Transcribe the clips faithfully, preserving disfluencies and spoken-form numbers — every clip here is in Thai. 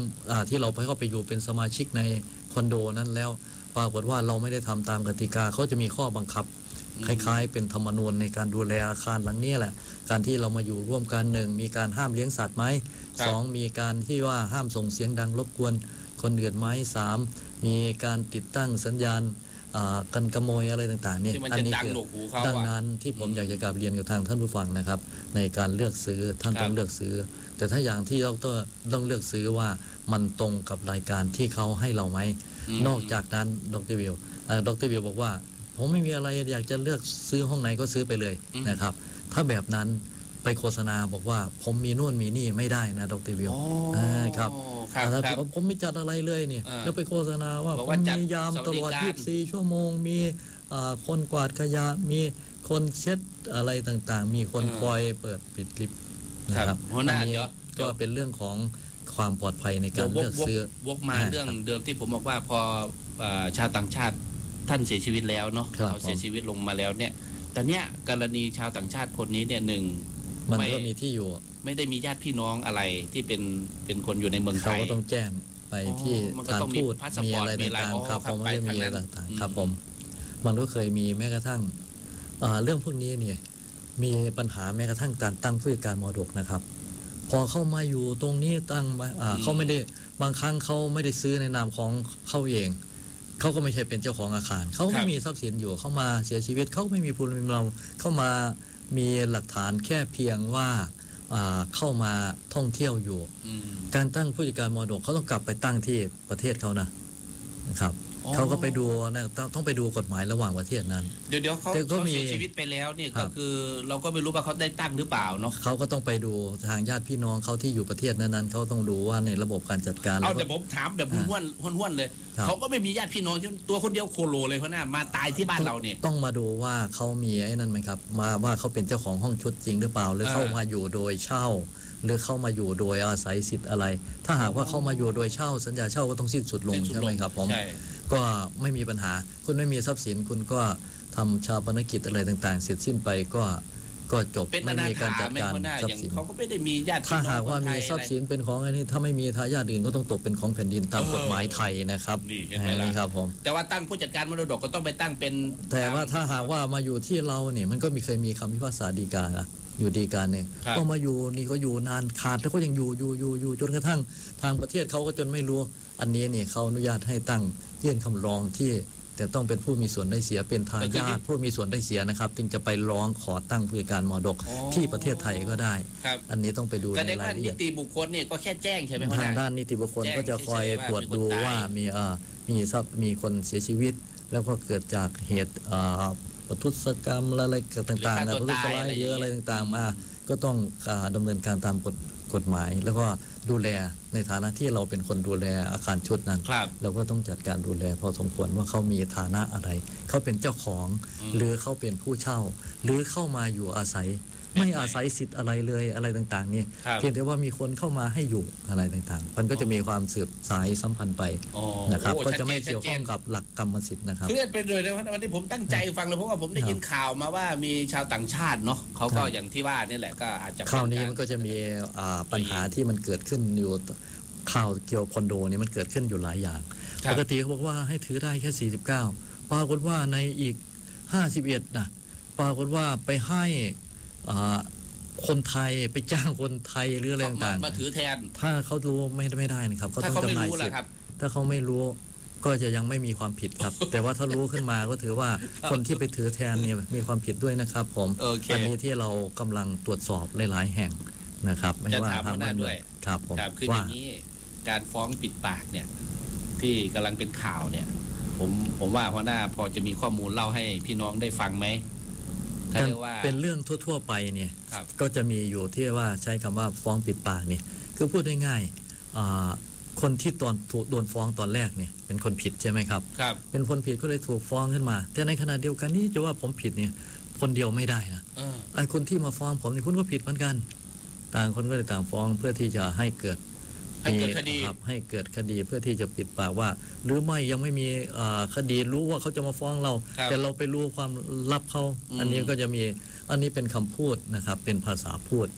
อ่าที่เราไปเข้าไปอยู่เป็นสมาชิกในคอนโดนั้นแล้วปรากฏว่าเราไม่ได้ทำตามกติกาเขาจะมีข้อบังคับคล้ายๆเป็นธรรมนูญในการดูแลอาคารหลังนี้แหละการที่เรามาอยู่ร่วมกันหนึ่งมีการห้ามเลี้ยงสัตว์ไหมสองมีการที่ว่าห้ามส่งเสียงดังรบกวนคนอื่นไหมสามมีการติดตั้งสัญญาณกันขโมยอะไรต่างๆนี่อันนี้คือดังนั้นที่ผมอยากจะกลับเรียนกับทางท่านผู้ฟังนะครับในการเลือกซื้อท่านต้องเลือกซื้อแต่ถ้าอย่างที่เราต้องต้องเลือกซื้อว่ามันตรงกับรายการที่เขาให้เราไหมนอกจากนั้นดร.วิวดร.วิวบอกว่าผมไม่มีอะไรอยากจะเลือกซื้อห้องไหนก็ซื้อไปเลยนะครับถ้าแบบนั้นไปโฆษณาบอกว่าผมมีนู่นมีนี่ไม่ได้นะดร.วิวครับผมไม่จัดอะไรเลยเนี่ยแล้วไปโฆษณาว่าผมมียามตลอดยี่สิบสี่ชั่วโมงมีคนกวาดขยะมีคนเช็ดอะไรต่างๆมีคนคอยเปิดปิดลิฟต์นะครับอันนี้ก็เป็นเรื่องของความปลอดภัยในการเลือกซื้อวกมาเรื่องเดิมที่ผมบอกว่าพอชาวต่างชาติท่านเสียชีวิตแล้วเนาะเขาเสียชีวิตลงมาแล้วเนี่ยแต่เนี้ยกรณีชาวต่างชาติคนนี้เนี่ยหนึ่งมันก็มีที่อยู่ไม่ได้มีญาติพี่น้องอะไรที่เป็นเป็นคนอยู่ในเมืองไทยเขาก็ต้องแจ้งไปที่สถานทูตมีอะไรต่างๆครับผมไม่ได้มีอะไรต่างๆครับผมมันก็เคยมีแม้กระทั่งเรื่องพวกนี้เนี่ยมีปัญหาแม้กระทั่งการตั้งผู้จัดการมรดกนะครับพอเข้ามาอยู่ตรงนี้ตั้งเขาไม่ได้บางครั้งเขาไม่ได้ซื้อในนามของเขาเองเขาก็ไม่ใช่เป็นเจ้าของอาคารเขาไม่มีทรัพย์สินอยู่เข้ามาเสียชีวิตเขาไม่มีภูมิลำเนาเข้ามามีหลักฐานแค่เพียงว่าเข้ามาท่องเที่ยวอยู่การตั้งผู้จัดการมรดกเขาต้องกลับไปตั้งที่ประเทศเขานะนะครับเขาก็ไปดูนะต้องไปดูกฎหมายระหว่างประเทศนั้นเดี๋ยวเดี๋ยวเขาเสียชีวิตไปแล้วเนี่ยก็คือเราก็ไม่รู้ว่าเขาได้ตั้งหรือเปล่าเนาะเขาก็ต้องไปดูทางญาติพี่น้องเขาที่อยู่ประเทศนั้นๆเขาต้องดูว่าในระบบการจัดการเอาแต่ผมถามแบบห้วนห้วนเลยเขาก็ไม่มีญาติพี่น้องตัวคนเดียวโคโลเลยเพราะน่ามาตายที่บ้านเราเนี่ยต้องมาดูว่าเขามีไอ้นั่นไหมครับมาว่าเขาเป็นเจ้าของห้องชุดจริงหรือเปล่าหรือเข้ามาอยู่โดยเช่าหรือเข้ามาอยู่โดยอาศัยสิทธิ์อะไรถ้าหากว่าเข้ามาอยู่โดยเช่าสัญญาเช่าก็ต้องสิ้นสุดลงใช่ไหมครับผมก็ไม่มีปัญหาคุณไม่มีทรัพย์สินคุณก็ทำชาปนกิจอะไรต่างๆเสร็จสิ้นไปก็ก็จบไม่มีการจัดการทรัพย์สินเขาก็ไม่ได้มีญาติถ้าหากว่ามีทรัพย์สินเป็นของอันนี้ถ้าไม่มีทายาทอื่นก็ต้องตกเป็นของแผ่นดินตามกฎหมายไทยนะครับนี่ครับผมแต่ว่าตั้งผู้จัดการมรดกก็ต้องไปตั้งเป็นแต่ว่าถ้าหากว่ามาอยู่ที่เราเนี่ยมันก็มีเคยมีคำพิพากษาฎีกาอยู่ดีการเนี่ยก็มาอยู่นี่ก็อยู่นานขาดแล้วก็ยังอยู่อยู่อยู่อยู่จนกระทั่งทางประเทศเขาก็จนไม่รู้อันนี้เนี่ยเขาอนุญาตให้ตั้งยื่นคำร้องที่แต่ต้องเป็นผู้มีส่วนได้เสียเป็นทายาทผู้มีส่วนได้เสียนะครับจึงจะไปร้องขอตั้งผู้จัดการมรดกที่ประเทศไทยก็ได้อันนี้ต้องไปดูในรายละเอียดนิติบุคคลเนี่ยก็แค่แจ้งใช่ไหมทางด้านนิติบุคคลก็จะคอยตรวจดูว่ามีเอ่อมีทรัพย์มีคนเสียชีวิตแล้วก็เกิดจากเหตุเอ่อประทุษกรรมอะไรต่างๆนะประทุษร้ายเยอะอะไรต่างๆมาก็ต้องดำเนินการตามกฎกฎหมายแล้วก็ดูแลในฐานะที่เราเป็นคนดูแลอาคารชุดนั้นเราก็ต้องจัดการดูแลพอสมควรว่าเขามีฐานะอะไรเขาเป็นเจ้าของหรือเขาเป็นผู้เช่าหรือเข้ามาอยู่อาศัยไม่อาศัยสิทธิ์อะไรเลยอะไรต่างๆนี่เพียงแต่ว่ามีคนเข้ามาให้อยู่อะไรต่างๆมันก็จะมีความสืบสายสัมพันธ์ไปนะครับก็จะไม่เกี่ยวข้องกับหลักกรรมสิทธิ์นะครับเคลื่อนไปเลยนะวันนี้ผมตั้งใจฟังเลยเพราะว่าผมได้ยินข่าวมาว่ามีชาวต่างชาติเนาะเขาก็อย่างที่ว่านี่แหละก็อาจจะข่าวนี้มันก็จะมีปัญหาที่มันเกิดขึ้นอยู่ข่าวเกี่ยวคอนโดนี่มันเกิดขึ้นอยู่หลายอย่างปกติเขาบอกว่าให้ถือได้แค่สี่สิบเก้าปรากฏว่าในอีกห้าสิบเอ็ดนะปรากฏว่าไปให้คนไทยไปจ้างคนไทยหรืออะไรต่างๆมาถือแทนถ้าเขารู้ไม่ไม่ได้นะครับเขาต้องจำหน่ายสิทธิ์ถ้าเขาไม่รู้ก็จะยังไม่มีความผิดครับ แต่ว่าถ้ารู้ขึ้นมาก็ถือว่าคนที่ไปถือแทนเนี่ยมีความผิดด้วยนะครับผมอันนี้ที่เรากำลังตรวจสอบหลายๆแห่งนะครับไม่ว่าทางนั้นด้วยครับผมคืออย่างนี้การฟ้องปิดปากเนี่ยที่กำลังเป็นข่าวเนี่ยผมผมว่าหัวหน้าพอจะมีข้อมูลเล่าให้พี่น้องได้ฟังไหมเป็นเรื่องทั่วๆไปเนี่ยก็จะมีอยู่ที่ว่าใช้คำว่าฟ้องปิดปากเนี่ยคือพูดง่ายๆคนที่ตอนถูกโดนฟ้องตอนแรกเนี่ยเป็นคนผิดใช่ไหมครับเป็นคนผิดก็เลยถูกฟ้องขึ้นมาแต่ในขณะเดียวกันนี้จะว่าผมผิดเนี่ยคนเดียวไม่ได้นะไอ้คนที่มาฟ้องผมนี่คุณก็ผิดเหมือนกันต่างคนก็เลยต่างฟ้องเพื่อที่จะให้เกิดให้เกิดคดีให้เกิดคดีเพื่อที่จะปิดปากว่าหรือไม่ยังไม่มีคดีรู้ว่าเขาจะมาฟ้องเราแต่เราไปรู้ความลับเขาอันนี้ก็จะมีอันนี้เป็นคำพูดนะครับเป็นภาษาพูด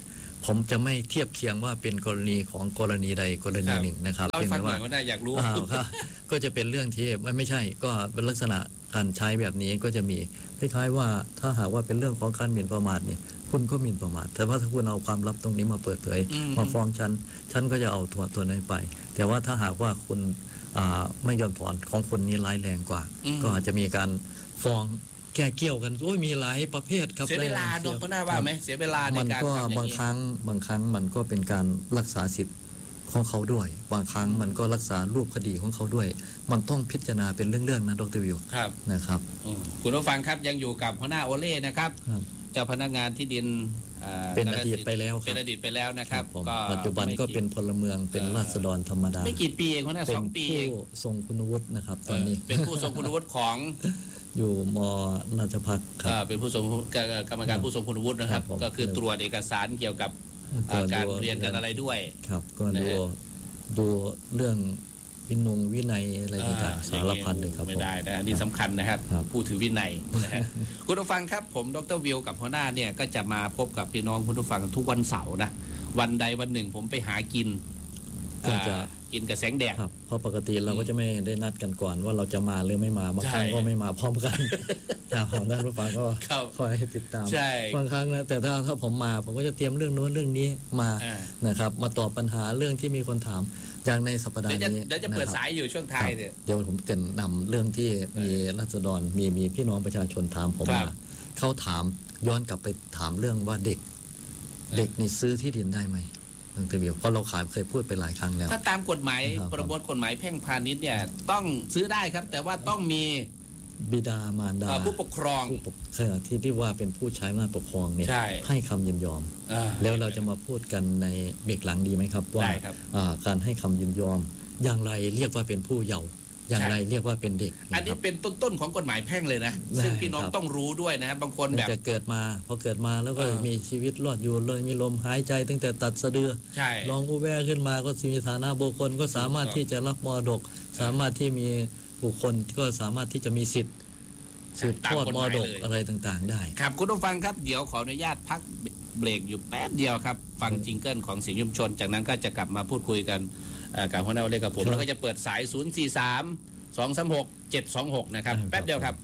ผมจะไม่เทียบเคียงว่าเป็นกรณีของกรณีใดกรณีหนึ่งนะครับเล่าให้ฟังหน่อยว่าว่าน่าอยากรู้อ้าวครับก็จะเป็นเรื่องที่ไม่ไม่ใช่ก็เป็นลักษณะการใช้แบบนี้ก็จะมีคล้ายๆว่าถ้าหากว่าเป็นเรื่องของการหมิ่นประมาทเนี่ยคุณก็หมิ่นประมาทแต่ว่าถ้าคุณเอาความลับตรงนี้มาเปิดเผยอืมมาฟ้องฉันฉันก็จะเอาตัวตัวนั้นไป แต่ว่าถ้าหากว่าคุณอ่าไม่ยอมถอนของคนนี้ร้ายแรงกว่าอืมก็อาจจะมีการฟ้องแก้เกี่ยวกันโอ้ยมีหลายประเภทครับเสียเวลาหดยอกก็น่าว่าไหมเสียเวลาในมันการก็ทำอย่าบาง งนี้ครั้งบางครั้งมันก็เป็นการรักษาสิทธิ์ของเขาด้วย บางครั้งมันก็รักษารูปคดีของเขาด้วย มันต้องพิจารณาเป็นเรื่องๆนะดรวิวครับนะครับอืมคุณผู้ฟังครับยังอยู่กับหัวหน้าโอเล่นะครับครับเจ้าพนักงานที่ดินอ่าเป็นอดีตไปแล้วคเป็รับนอดีตไปแล้วนะครับผมก็ปัจจุบันก็เป็นพลเมืองเป็นราษฎรธรรมดาไม่กี่ปีเองหัวหน้าเป็สนองปีผู้เองทรงคุณวุฒินะครับ ตอนนี้เออเป็นผู้ทรงคุณวุฒิของอยู่มราชภัฏครัอ่าบเป็นผู้ทรงกรรมการผู้ทรงคุณวุฒินะครับครับผมก็คือตรวจเอกสารเกี่ยวกับก็อ่าการดูเรียนกันอะไรด้วยครับ ก็ดูนะฮะดูเรื่องวินงวินัยอะไรต่างๆสารพัดเลยครับไม่ผมได้นะอันนี้สำคัญนะครับครับผู้ถือวินัยนะฮะ คุณผู้ฟังครับผมดรวิวกับหัวหน้าเนี่ยก็จะมาพบกับพี่น้องคุณผู้ฟังทุกวันเสาร์นะวันใดวันหนึ่งผมไปหากินก็จะอ่ากินกับแสงแดดครับเพราะปกติเราก็จะไม่ได้นัดกันก่อนว่าเราจะมาหรือไม่มาบางครั้งใช่ก็ไม่มาพร้อมกัน ครับผมท่านผู้ฟังก็ครับคอยติดตามใช่บางครั้งนะแต่ถ้าถ้าผมมาผมก็จะเตรียมเรื่องโน้นเรื่องนี้มาอ่านะครับ มาตอบปัญหาเรื่องที่มีคนถามอย่างในสัปดาเดี๋ยวห์จะนี้เดี๋ยวจะเปิดนครับสายอยู่ช่วงคท้ายรับเนี่ยเดี๋ยวผมเกรินนำเรื่องที่มีราษฎรมีมีพี่น้องประชาชนถามผมครัมาบเขาถามย้อนกลับไปถามเรื่องว่าเด็ก เด็กนี่ซื้อที่ดินได้ไหมตั้งแต่เดียวเพราะเราขายเคยพูดไปหลายครั้งแล้วถ้าตามกฎหมายครับประมวลกฎหมายแพ่งพาณิชย์เนี่ยต้องซื้อได้ครับ แต่ว่าต้องมีบิดามารดาเอ่อผู้ปกครองผู้ปกครองที่ที่ว่าเป็นผู้ใช้อำนาจปกครองเนี่ยใช่ให้คำยินยอมอ่าแล้วเราจะมาพูดกันในเบรกหลังดีไหมครับว่าได้ครับอ่าการให้คำยินยอม อย่างไรเรียกว่าเป็นผู้เยาว์อย่างไรเรียกว่าเป็นเด็กอันนะคนี้รับเป็นต้นๆของกฎหมายแพ่งเลยนะได้ซึ่งพี่น้องครับต้องรู้ด้วยนะครับบางคนมันแบบจะเกิดมาพอเกิดมาแล้วก็เออมีชีวิตรอดอยู่เลยมีลมหายใจตั้งแต่ตัดสะดือใช่ลองอุแวขึ้นมาก็มีฐานะบุคคลก็สามารถถูกต้องที่จะรับมรดก สามารถที่มีบุคคลก็สามารถที่จะมีสิทธิ์สืบทอดมรดกอะไรต่างๆ ได้ครับคุณผู้ฟังครับเดี๋ยวขออนุญาตพักเบรกอยู่แป๊บเดียวครับ ฟังจิงเกิลของเสียงชุมชน จากนั้นก็จะกลับมาพูดคุยกันเอ่อกับหัวหน้าโอเล่กับผมครับแล้วก็จะเปิดสาย ศูนย์ สี่ สาม สอง สาม หก เจ็ด สอง หก นะครับครับแป๊บเดียวครับ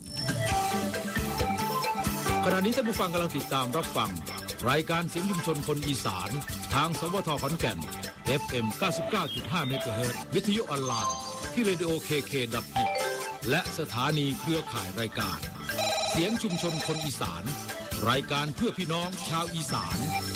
ขณะนี้ท่านผู้ฟังกำลังติดตามรับฟัง รายการเสียงชุมชนคนอีสาน ทางสวทขอนแก่น เอฟ เอ็ม เก้าสิบเก้าจุดห้า เมกะเฮิรตซ์วิทยุออนไลน์ที่ เรดิโอ เค เค ดอท เน็ต และสถานีเครือข่ายรายการ เสียงชุมชนคนอีสาน รายการเพื่อพี่น้องชาวอีสาน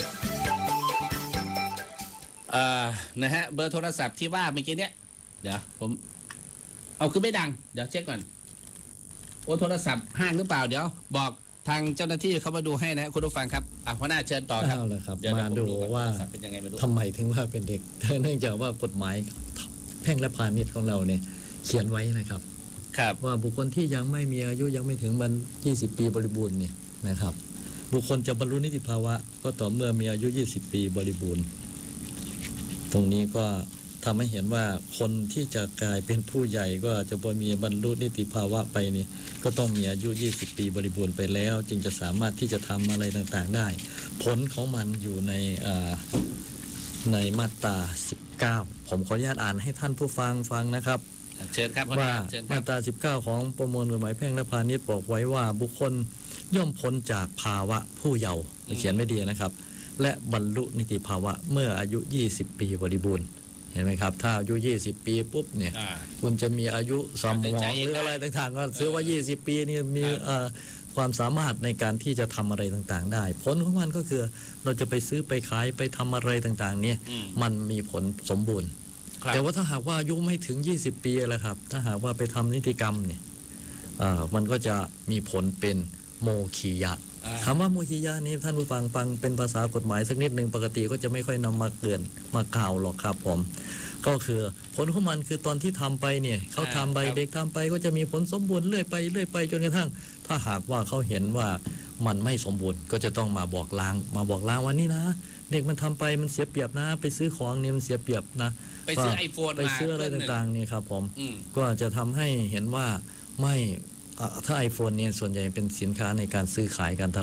เอ่อนะฮะเบอร์โทรศัพท์ที่ว่าเมื่อกี้เนี้ยเดี๋ยวผม เอาคือไม่ดัง เดี๋ยวเช็คก่อนโอ้โทรศัพท์ห้างหรือเปล่าเดี๋ยว บอกทางเจ้าหน้าที่เขามาดูให้นะคุณผู้ฟังครับอ่ะหัวหน้าเชิญต่อครับเอาละครับเดี๋ยวมาเยวดูผก่อนว่าโทรศัพท์เป็นยังไงไม่รู้ทำไมถึงว่าเป็นเด็ก เนื่องจากว่ากฎหมายแพ่งและพาณิชย์ของเราเนี่ยเขียนไว้นะครับครับว่าบุคคลที่ยังไม่มีอายุยังไม่ถึงมันยี่สิบปีบริบูรณ์เนี่ยนะครับ บุคคลจะบรรลุนิติภาวะ ก็ต่อเมื่อมีอายุยี่สิบปีบริบูรณ์ ตรงนี้ก็ทำให้เห็นว่าคนที่จะกลายเป็นผู้ใหญ่ก็จะพอมีบรรลุนิติภาวะไปนี่ก็ต้องมีอายุยี่สิบปีบริบูรณ์ไปแล้ว จึงจะสามารถที่จะทำอะไรต่างๆได้ ผลของมันอยู่ในอ่าในมาตราสิบเก้าผมขออนุญาตอ่านให้ท่านผู้ฟังฟังนะครับเชิญครับหัวหว่าน้าเชิญคมารับตราสิบเก้าของประมวลกฎหมายแพ่งและพาณิชย์บอกไว้ว่าบุคคลย่อมพ้นจากภาวะผู้เยาว์เขียนไม่ดีนะครับ และบรรลุนิติภาวะเมื่ออายุยี่สิบปีบริบูรณ์เห็นไหมครับ ถ้าอายุยี่สิบปีปุ๊บเนี่ยอ่าคุณจะมีอายุสมองตัดสินใจเองหรืออะไรได้ต่างๆก็ซื้อว่ายี่สิบปีนี่มีครับเอ่อความสามารถในการที่จะทำอะไรต่างๆ ได้ ผลของมันก็คือเราจะไปซื้อไปขายไปทำอะไรต่างๆ เนี่ยอืมมันมีผลสมบูรณ์ครับแต่ว่าถ้าหากว่าอายุไม่ถึงยี่สิบปีแล้วครับ ถ้าหากว่าไปทำนิติกรรมเนี่ยเอ่อมันก็จะมีผลเป็นโมคียะอ่าคำว่าโมคียะนี้ท่านผู้ฟังฟังเป็นภาษากฎหมายสักนิดหนึ่งปกติก็จะไม่ค่อยนำมาเกลื่อนมากล่าวหรอกครับผมก็คือผลของมันคือตอนที่ทำไปเนี่ยเขาทำไปครับเด็กทำไปก็จะมีผลสมบูรณ์เรื่อยไปเรื่อยไปจนกระทั่ง ถ้าหากว่าเขาเห็นว่ามันไม่สมบูรณ์ก็จะต้องมาบอกล้าง มาบอกล้างว่านี่นะ เด็กมันทำไปมันเสียเปรียบนะ ไปซื้อของเนี่ยมันเสียเปรียบนะไปซื้อไอโฟนไปซื้ออะไรต่างๆนี่ครับผมอืมก็จะทำให้เห็นว่าไม่อ่ะถ้า iPhone เนี่ยส่วนใหญ่เป็นสินค้าในการซื้อขายการตลาด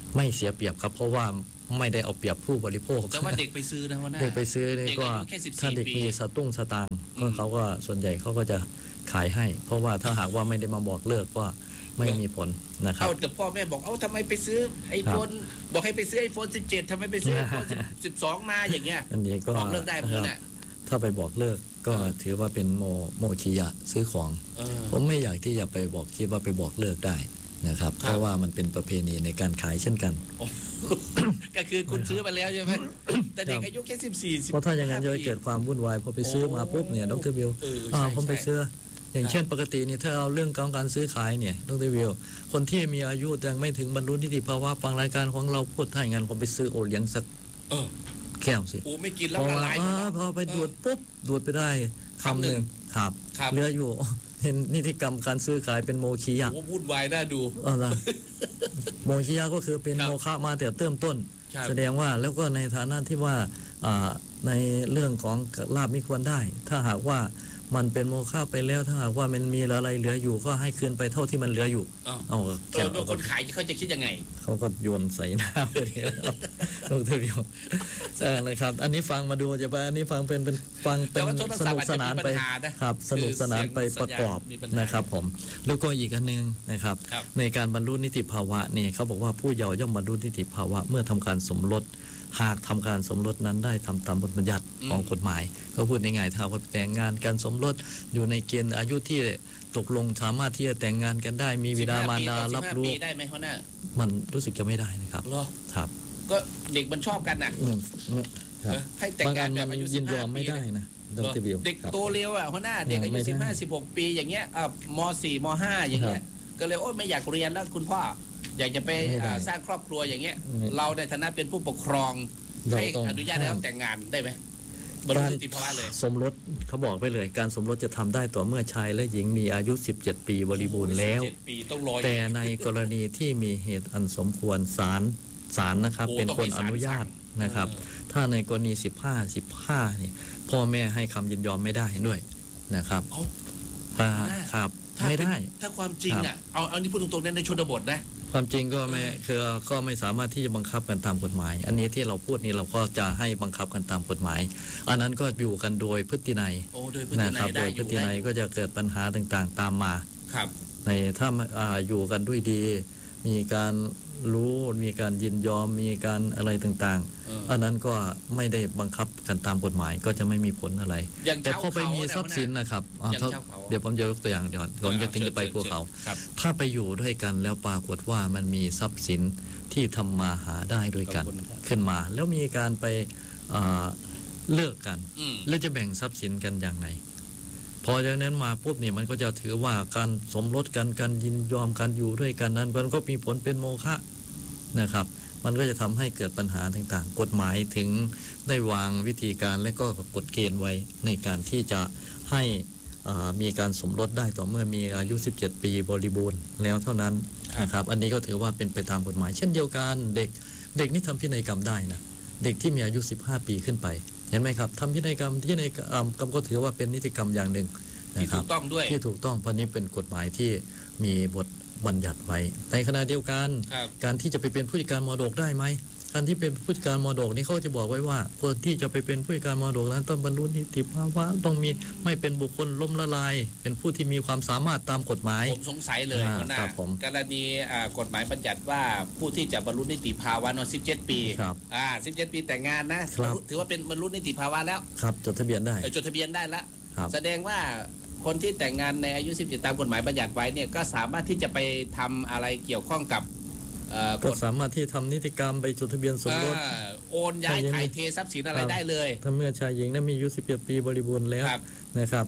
ไม่เสียเปรียบครับเพราะว่าไม่ได้เอาเปรียบผู้บริโภคแต่ว่าเด็กไปซื้อนะหัวหน้าเด็กไปซื้อนี่เด็กก็อายุแค่สิบสี่ถ้าเด็กปีมีสตุ้งสตางค์ก็อืมเขาก็ส่วนใหญ่เขาก็จะขายให้ เพราะว่าถ้าหากว่าไม่ได้มาบอกเลิกก็ไม่มีผลนะครับเอาแต่พ่อแม่บอกเอ้าทำไมไปซื้อไอโฟนบอกให้ไปซื้อไอโฟนสิบเจ็ดทำไมไปซื้อไอโฟนสิบสองมาอย่างเงี้ยอันนี้ก็บอกเลิกได้ไหมครับเนี่ยถ้าไปบอกเลิกก็เออถือว่าเป็นโมโมชิยะซื้อของเออผมไม่อยากที่จะไปบอกคิดว่าไปบอกเลิกได้นะครับครับเพราะว่ามันเป็นประเพณีในการขายเช่นกันก็คือคุณซื้อมาแล้วใช่ไหมแต่เด็กอายุแค่สิบสี่เพราะถ้าอย่างนั้นจะเกิดความวุ่นวายพอไปซื้อมาปุ๊บเนี่ยดรวิวเอออ่าใช่ผมไปใช่ซื้อ อย่างเช่นปกตินี่ถ้าเอาเรื่องของการซื้อขายเนี่ยดรวิวคนที่มีอายุยังไม่ถึงบรรลุนิติภาวะฟังรายการของเราพูดถ้าอย่างนั้นผมไปซื้อโอเลี้ยงสักเออแก้วสิโอ้ไม่กินแล้วพอละว่าลายอ่าพอไปดูดปุ๊บดูดไปได้คำหนึ่งครับครับเหลืออยู่ เห็นนิติกรรมการซื้อขายเป็นโมชิยะโอ้วุ่นวายน่าดูอะไรโมชิยะก็คือเป็นครับโมฆะมาแต่เริ่มต้นครับแสดงว่าแล้วก็ในฐานะที่ว่าอ่าในเรื่องของลาบไม่ควรได้ ถ้าหากว่ามันเป็นโมฆะไปแล้ว ถ้าหากว่ามันมีอะไรเหลืออยู่ก็ให้คืนไปเท่าที่มันเหลืออยู่อ้าวเอาเอแก้อวแล้วคนขายเขาจะคิดยังไงเขาก็โยนใส่หน้าไปเลยครับลงทะเบียนใช่เลยครับ อันนี้ฟังมาดูจะไปอันนี้ฟังเป็นเป็นฟังเป็แต่นว่าโทรสศัพนุท์กอาจสจะนามีนปัไปญหานะครับสนุกสนานไปประกอบมีปัญหานะครับผมแล้วก็อีกอันหนึงนะครับครับในการบรรลุนิติภาวะนี่เขาบอกว่าผู้เยาว์ย่อมบรรลุนิติภาวะเมื่อทำการสมรสหากทำการสมรสนั้นได้ทำตามบทบัญญัติของกฎหมายเขาพูดง่ายๆถ้าว่าแต่งงานการสมรสอยู่ในเกณฑ์อายุที่ตกลงสามารถที่จะแต่งงานกันได้ มีบิดามารดารับรู้สิบห้าปีได้ไหมเขาน่ะมันรู้สึกจะไม่ได้นะครับเหรอครับก็เด็กมันชอบกันน่ะอืมครับเออให้แต่งบางงาอันนแบบมันอายุยินยอมสิบห้าไม่ได้นะดเหรอรบิวเด็กครับโตเร็วอ่ะหัวหน้าเด็กอายุไม่สิบได้ห้าสิบหกปีอย่างเงี้ยอ่ะมสี่มห้าอย่างเงี้ครัยบก็เลยโอ้ยไม่อยากเรียนแล้วคุณพ่ออยากจะไปไม่ได้อ่าสร้างครอบครัวอย่างเงี้ยไม่เราในฐานะเป็นผู้ปกครองเราให้ต้องอนุญาตให้ห้ามเขาแต่งงานได้ไหมบรรลุนิติภาวะเลยสมรสเขาบอกไปเลย การสมรสจะทำได้ต่อเมื่อชายและหญิงมีอายุ สิบเจ็ด ปีบริบูรณ์แล้วสิบเจ็ดปีต้องรอแต่ในกรณีที่มีเหตุอันสมควรศาลศาลนะครับโอ้เป็นต้องคนให้อศาลนุญาตสั่งนะครับเออถ้าในกรณี สิบห้า สิบห้านี่พ่อแม่ให้คำยินยอมไม่ได้ด้วยนะครับเอ้าอ่าครับถ้าไม่เป็นได้ถ้าความจริงอ่ะเอาเอานี่พูดตรงๆในในชนบทนะความจริงก็ไม่คือก็ไม่สามารถที่จะบังคับกันตามกฎหมาย อันนี้ที่เราพูดนี้เราก็จะให้บังคับกันตามกฎหมาย อันนั้นก็อยู่กันโดยพฤตินัยโอ้โดยพฤตินะนัครับยโดได้ยอพฤยู่ตินัได้ยก็จะเกิดปัญหาต่างๆตามมาครับในถ้าอ่าอยู่กันด้วยดี มีการรู้มีการยินยอมมีการอะไรต่างเออๆ อันนั้นก็ไม่ได้บังคับกันตามกฎหมายก็จะไม่มีผลอะไรอย่างแต่ชาวพอไปเขามีเนี่ยทรัพย์สินนะครับอ่าอย่างถ้าชาวเขาเดี๋ยวผมจะยกตัวอย่างเดี๋ยวก่อนจะถึงจะไปภูเขาครับถ้าไปอยู่ด้วยกันแล้วปรากฏว่ามันมีทรัพย์สินที่ทำมาหาได้ด้วยกันขอบคุณครับขึ้นมา แล้วมีการไปอ่าเลิกกันอืมแล้วจะแบ่งทรัพย์สินกันอย่างไรพอจากนั้นมาปุ๊บเนี่ยมันก็จะถือว่าการสมรสกันการยินยอมการอยู่ด้วยกันนั้นมันก็มีผลเป็นโมฆะนะครับ มันก็จะทำให้เกิดปัญหาต่างๆ กฎหมายถึงได้วางวิธีการและก็กฎเกณฑ์ไว้ในการที่จะให้อ่ามีการสมรสได้ต่อเมื่อมีอายุ สิบเจ็ด ปีบริบูรณ์แล้วเท่านั้นนะครับ อันนี้ก็ถือว่าเป็นไปตามกฎหมาย เช่นเดียวกันเด็กเด็กนี่ทำพินัยกรรมได้นะเด็กที่มีอายุ สิบห้า ปีขึ้นไป เห็นไหมครับทำพินัยกรรมพินัยกรรมก็ถือว่าเป็นนิติกรรมอย่างหนึ่งที่นะคถูรับกต้องด้วยที่ถูกต้องเพราะนี้เป็นกฎหมายที่มีบทบัญญัติไว้ ในขณะเดียวกันครับการที่จะไปเป็นผู้จัดการมรดกได้ไหมการที่เป็นผู้จัดการมรดกนี่เขาจะบอกไว้ว่าคนที่จะไปเป็นผู้จัดการมรดกนั้นต้องบรรลุนิติภาวะต้องมีไม่เป็นบุคคลล้มละลาย เป็นผู้ที่มีความสามารถตามกฎหมายผมสงสัยเลยอ่าหัวหน้าครับผมกรณีอ่ากฎหมายบัญญัติว่าผู้ที่จะบรรลุนิติภาวะนอนสิบเจ็ด ปีครับอ่าสิบเจ็ด ปีแต่งงานนะครับ ถือว่าเป็นบรรลุนิติภาวะแล้วครับจดทะเบียนได้เอ่อจดทะเบียนได้แล้วครับแสดงว่าคนที่แต่งงานในอายุสิบเจ็ดตามกฎหมายบัญญัติไว้เนี่ยก็สามารถที่จะไปทำอะไรเกี่ยวข้องกับเอ่อก็กฎสามารถที่ทำนิติกรรมไปจดทะเบียนสมรสอ่าโอนย้ายใช่ไหมถ่ายเททรัพย์สินอะไรได้เลยถ้าเมื่อชายหญิงนั้นมีอายุสิบเจ็ด ปีบริบูรณ์แล้วครับนะครับ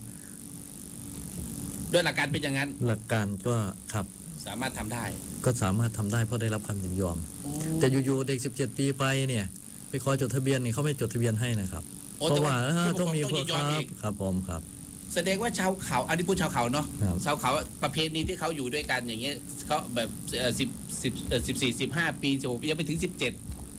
ด้วยหลักการเป็นอย่างนั้นหลักการก็ครับสามารถทำได้ก็สามารถทำได้เพราะได้รับคำยินยอม แต่อยู่ๆเด็ก สิบเจ็ด ปีไปเนี่ยไปขอจดทะเบียนนี่เขาไม่จดทะเบียนให้นะครับโอ้เพราะว่าแต่ว่าเออต้องมีผู้พปวกกครองต้องยินยอมครัอีบกครับผมครับแสดงว่าชาวเขาอันนี้พูดชาวเขาเนาะครับชาวเขาประเพณีที่เขาอยู่ด้วยกันอย่างเงี้ยเขาแบบสิบสิบสิบสี่สิบห้าปีโอ้ยังไม่ถึงสิบเจ็ด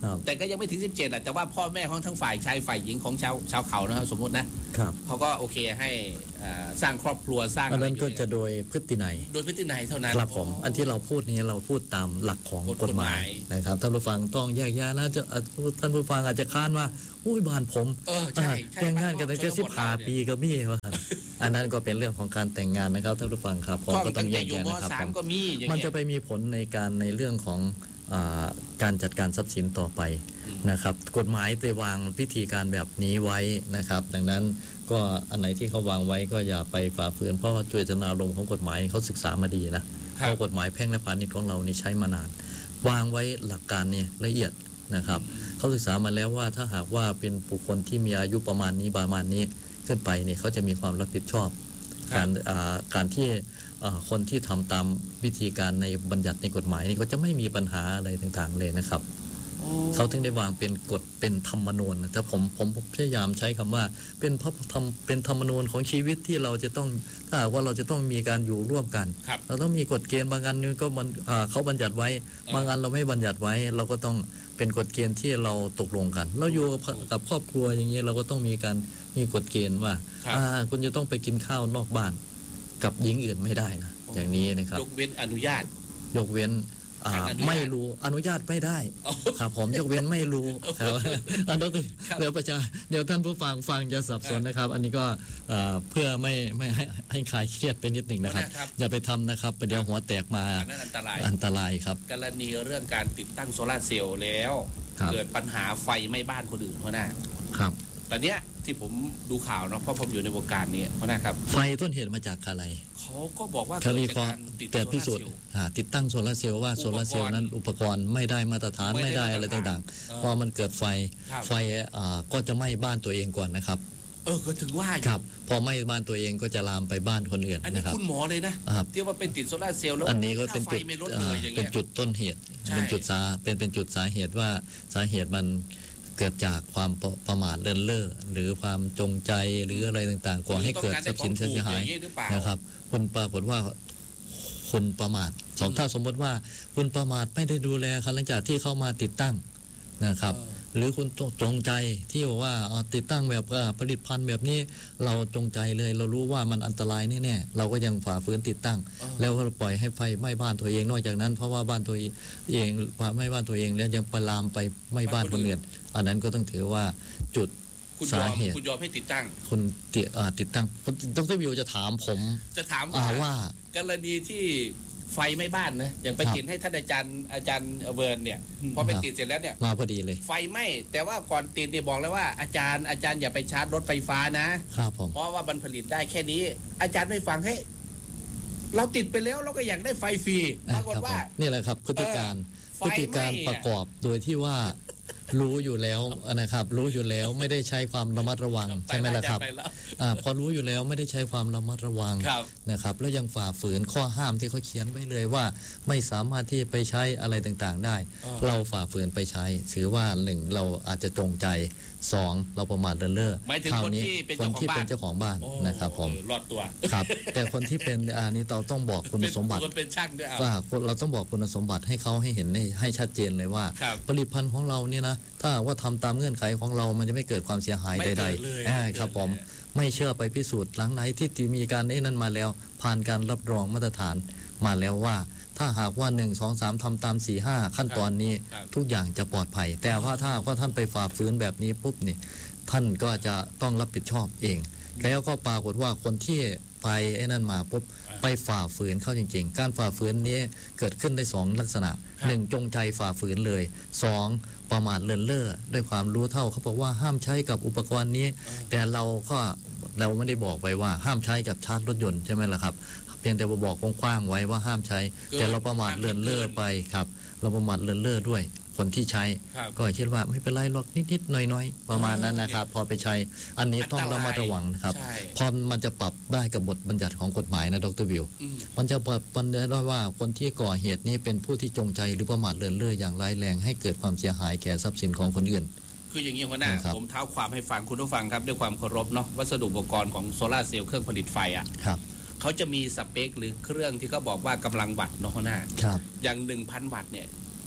ครับแต่ก็ยังไม่ถึงสิบเจ็ดแต่ว่าพ่อแม่ของทั้งฝ่ายชายฝ่ายหญิงของชาวชาวเขานะครับสมมตินะครับ เขาก็โอเคให้อ่าสร้างครอบครัวสร้างอันอะไรนั้นก็อยู่จะโดยพฤตินัยโดยพฤตินัยเท่านั้นครับผมอันที่เราพูดนี้เราพูดตามหลักของกฎหมายนะครับท่านผู้ฟังต้องแยกแยะนะจะอ่ะท่านผู้ฟังอาจจะค้านว่าอุ้ยบ้านผมเออใช่ใช่แต่งงานกันตั้งแต่ชสิบบทห้าเรปีก็มีว่าอันนั้นก็เป็นเรื่องของการแต่งงานนะครับท่านผู้ฟังครับผมพ่อก็ต้ตั้องงแยแต่กอยู่แยะมนะครับสาผม มก็มีอย่างมันเงี้จะยไปมีผลในการในเรื่องของอาการจัดการทรัพย์สินต่อไปอืมนะครับกฎหมายไปวางพิธีการแบบนี้ไว้นะครับ ดังนั้นก็อันไหนที่เขาวางไว้ก็อย่าไปฝ่าฝืนเพราะว่าเจตนารมณ์ของกฎหมายเขาศึกษามาดีนะเพราะกฎหมายแพ่งและพาณิชย์ของเรานี่ใช้มานาน วางไว้หลักการนี่ละเอียดนะครับเขาศึกษามาแล้วว่าถ้าหากว่าเป็นบุคคลที่มีอายุประมาณนี้ประมาณนี้ขึ้นไปนี่เขาจะมีความรับผิดชอบ การอ่าการที่อ่าคนที่ทำตามวิธีการในบัญญัติในกฎหมายนี่ก็จะไม่มีปัญหาอะไรต่างๆเลยนะครับ เขาถึงได้วางเป็นกฎเป็นธรรมนูญนะแต่ผมผมพยายามใช้คำว่าเป็นพระธรรมเป็นธรรมนูญของชีวิตที่เราจะต้องถ้าหากว่าเราจะต้องมีการอยู่ร่วมกันครับเราต้องมีกฎเกณฑ์บางอันนึงก็มันอ่าเขาบัญญัติไว้ บางอันเราไม่บัญญัติไว้ เราก็ต้องเป็นกฎเกณฑ์ที่เราตกลงกัน เราอยู่กับกับครอบครัวอย่างนี้เราก็ต้องมีการมีกฎเกณฑ์ว่าครับอ่าคุณจะต้องไปกินข้าวนอกบ้านกับหญิงอื่นไม่ได้นะอย่างนี้นะครับยกเว้นอนุญาตยกเว้นอ่าอนุญาตไม่รู้อนุญาตไม่ได้อ๋อครับผมยกเว้นไม่รู้ครับอันนั้นครับเดี๋ยวประชาเดี๋ยวท่านผู้ฟังฟังจะสับสนนะครับ อันนี้ก็อ่าเพื่อไม่ไม่ให้ให้คลายเครียดไปนิดหนึ่งนะครับนะครับอย่าไปทำนะครับประเดี๋ยวหัวแตกมาอันนั้นอันตรายอันตรายครับกรณีเรื่องการติดตั้งโซลาร์เซลล์แล้วครับเกิดปัญหาไฟไหม้บ้านคนอื่นเพราะน่ะครับตอนเนี้ยที่ผมดูข่าวเนาะเพราะผมอยู่ในวงการนี้เพราะนะครับไฟต้นเหตุมาจากอะไรเขาก็บอกว่าคาเกิดลีจากฟอร์การติดแต่พิโซสูลาจร์น์เซลล์อ่าติดตั้งโซลาร์เซลล์ว่าโซลาร์เซลล์นั้นอุปกรณ์ไม่ได้มาตรฐานไม่ไม่ได้ได้อะไรมาตรฐานต่างเออๆพอมันเกิดไฟครับไฟอ่าก็จะไหม้บ้านตัวเองก่อนนะครับเออก็ถึงว่าอยู่ครับ พอไหม้บ้านตัวเองก็จะลามไปบ้านคนอื่นอันนี้นะครับคุณหมอเลยนะครับ ที่ว่าเป็นติดโซลาร์เซลล์แล้วอันนี้ก็เป็นค่าไฟจุดไม่ลดอ่าเลยอย่างเป็เงี้นยจุดต้นเหตุใช่เป็นจุดสาเป็นเป็นจุดสาเหตุว่าสาเหตุมันเกิดจากความประประมาทเลินเล่อหรือความจงใจหรืออะไรต่างๆก่อให้เกิดทรัพย์สินเสียหายต้องการได้ของถูกองนี้หรือเปล่านะครับคุณปรากฏว่าคุณประมาทสองถ้าสมมติว่าคุณประมาทไม่ได้ดูแลเขาหลังจากที่เข้ามาติดตั้งนะครับเออหรือคุณจงใจที่บอกว่าเอาติดตั้งแบบอ่าผลิตภัณฑ์แบบนี้เราจงใจเลย เรารู้ว่ามันอันตรายแน่ๆเราก็ยังฝ่าฝืนติดตั้งเออแล้วก็ปล่อยให้ไฟไหม้บ้านตัวเองนอกจากนั้น เพราะว่าบ้านตัวเองไหม้บ้านตัวเองแล้วยังไปลามไปไหม้บ้านคนอื่นอันนั้นก็ต้องถือว่าจุดคุณยสาอมเหตุคุณยอมให้ติดตั้งคุณติอ่าติดตั้งดรวิวจะถามผมจะถามอ่าว่าว่ากรณีที่ไฟไหม้บ้านนะอย่างไปครับติดให้ท่านอาจารย์อาจารย์เวิร์นเนี่ยพอไปครับติดเสร็จแล้วเนี่ยมาพอดีเลยไฟไหม้แต่ว่าก่อนติดเนี่ยบอกแล้วว่าอาจารย์อาจารย์อย่าไปชาร์จรถไฟฟ้านะครับผมเพราะว่ามันผลิตได้แค่นี้ อาจารย์ไม่ฟังให้ เราติดไปแล้วเราก็อยากได้ไฟฟรีปรากฏว่าครับผมนี่แหละครับพฤติการเออพฤติการไฟไหม้อะประกอบโดยที่ว่ารู้อยู่แล้วนะครับ รู้อยู่แล้วไม่ได้ใช้ความระมัดระวังใช่ไหมล่ะครับปแล้วอ่าพอรู้อยู่แล้วไม่ได้ใช้ความระมัดระวังครับนะครับ แล้วยังฝ่าฝืนข้อห้ามที่เขาเขียนไว้เลยว่า ไม่สามารถที่ไปใช้อะไรต่างๆได้เออเราฝ่าฝืนไปใช้ ถือว่าหนึ่งเราอาจจะจงใจสองเราประมาทเลินเล่อหมายถึงคราวคนที่เป็นคนที่เป็นเจ้าเจ้าขขออง งบ้าบ้าน นโอ้นะครับผมเออรอดตัวครับ แต่คนที่เป็นอันนี้เราต้องบอกคุณสมบัติคนเป็นช่างด้วยเอาว่าเราต้องบอกคุณสมบัติให้เขาให้เห็นให้ให้ชัดเจนเลยว่าครับผลิตภัณฑ์ของเราเนี่ยนะถ้าหากว่าทำตามเงื่อนไขของเรามันจะไม่เกิดความเสียหายไม่ใดเกิดเลยๆอ่าไม่เกิดครับผมเลยไม่เชื่อไปพิสูจน์หลังไหนที่มีการไอ้นั้นมาแล้ว ผ่านการรับรองมาตรฐานมาแล้วว่า ถ้าหากว่าหนึ่งสองสามทำตามสี่ห้าขั้นตอนนี้ครับทุกอย่างจะปลอดภัย แต่ว่าถ้าหากว่าท่านไปฝ่าฝืนแบบนี้ปุ๊บนี่ท่านก็จะต้องรับผิดชอบเอง แล้วก็ปรากฏว่าคนที่ไปไอ้นั่นมาปุ๊บไปฝ่าฝืนเข้าจริง ๆ การฝ่าฝืนนี้เกิดขึ้นได้สองลักษณะหนึ่งจงใจฝ่าฝืนเลยสองประมาทเลินเล่อด้วยความรู้เท่าเขาบอกว่าห้ามใช้กับอุปกรณ์นี้ แต่เราก็เราไม่ได้บอกไปว่าห้ามใช้กับชาร์จรถยนต์ใช่ไหมล่ะครับ เพียงแต่ว่าบอกกว้างๆไว้ว่าห้ามใช้เกินแต่เราประมาทเลินเล่อไปครับ เราประมาทเลินเล่อด้วยคนที่ใช้ครับก็คิดว่าไม่เป็นไรหรอกนิดๆหน่อยๆประมาณนั้นนะครับ พอไปใช้อันนี้ต้องระมัดระวังนะครับใช่พอมันจะปรับได้กับบทบัญญัติของกฎหมายนะดรวิวอืมมันจะปรับบัญญัติได้ว่าคนที่ก่อเหตุนี้เป็นผู้ที่จงใจหรือประมาทเลินเล่ออย่างร้ายแรงให้เกิดความเสียหายแก่ทรัพย์สินของคนอื่นคืออย่างนี้หัวหน้านะครับผมเท้าความให้ฟังคุณผู้ฟังครับด้วยความเคารพเนาะวัสดุอุปกรณ์ของโซลาร์เซลล์เครื่องผลิตไฟอ่ะครับเขาจะมีสเปคหรือเครื่องที่เขาบอกว่ากำลังวัตต์เนาะหัวหน้าครับอย่างหนึ่งพันวัตต์เนี่ย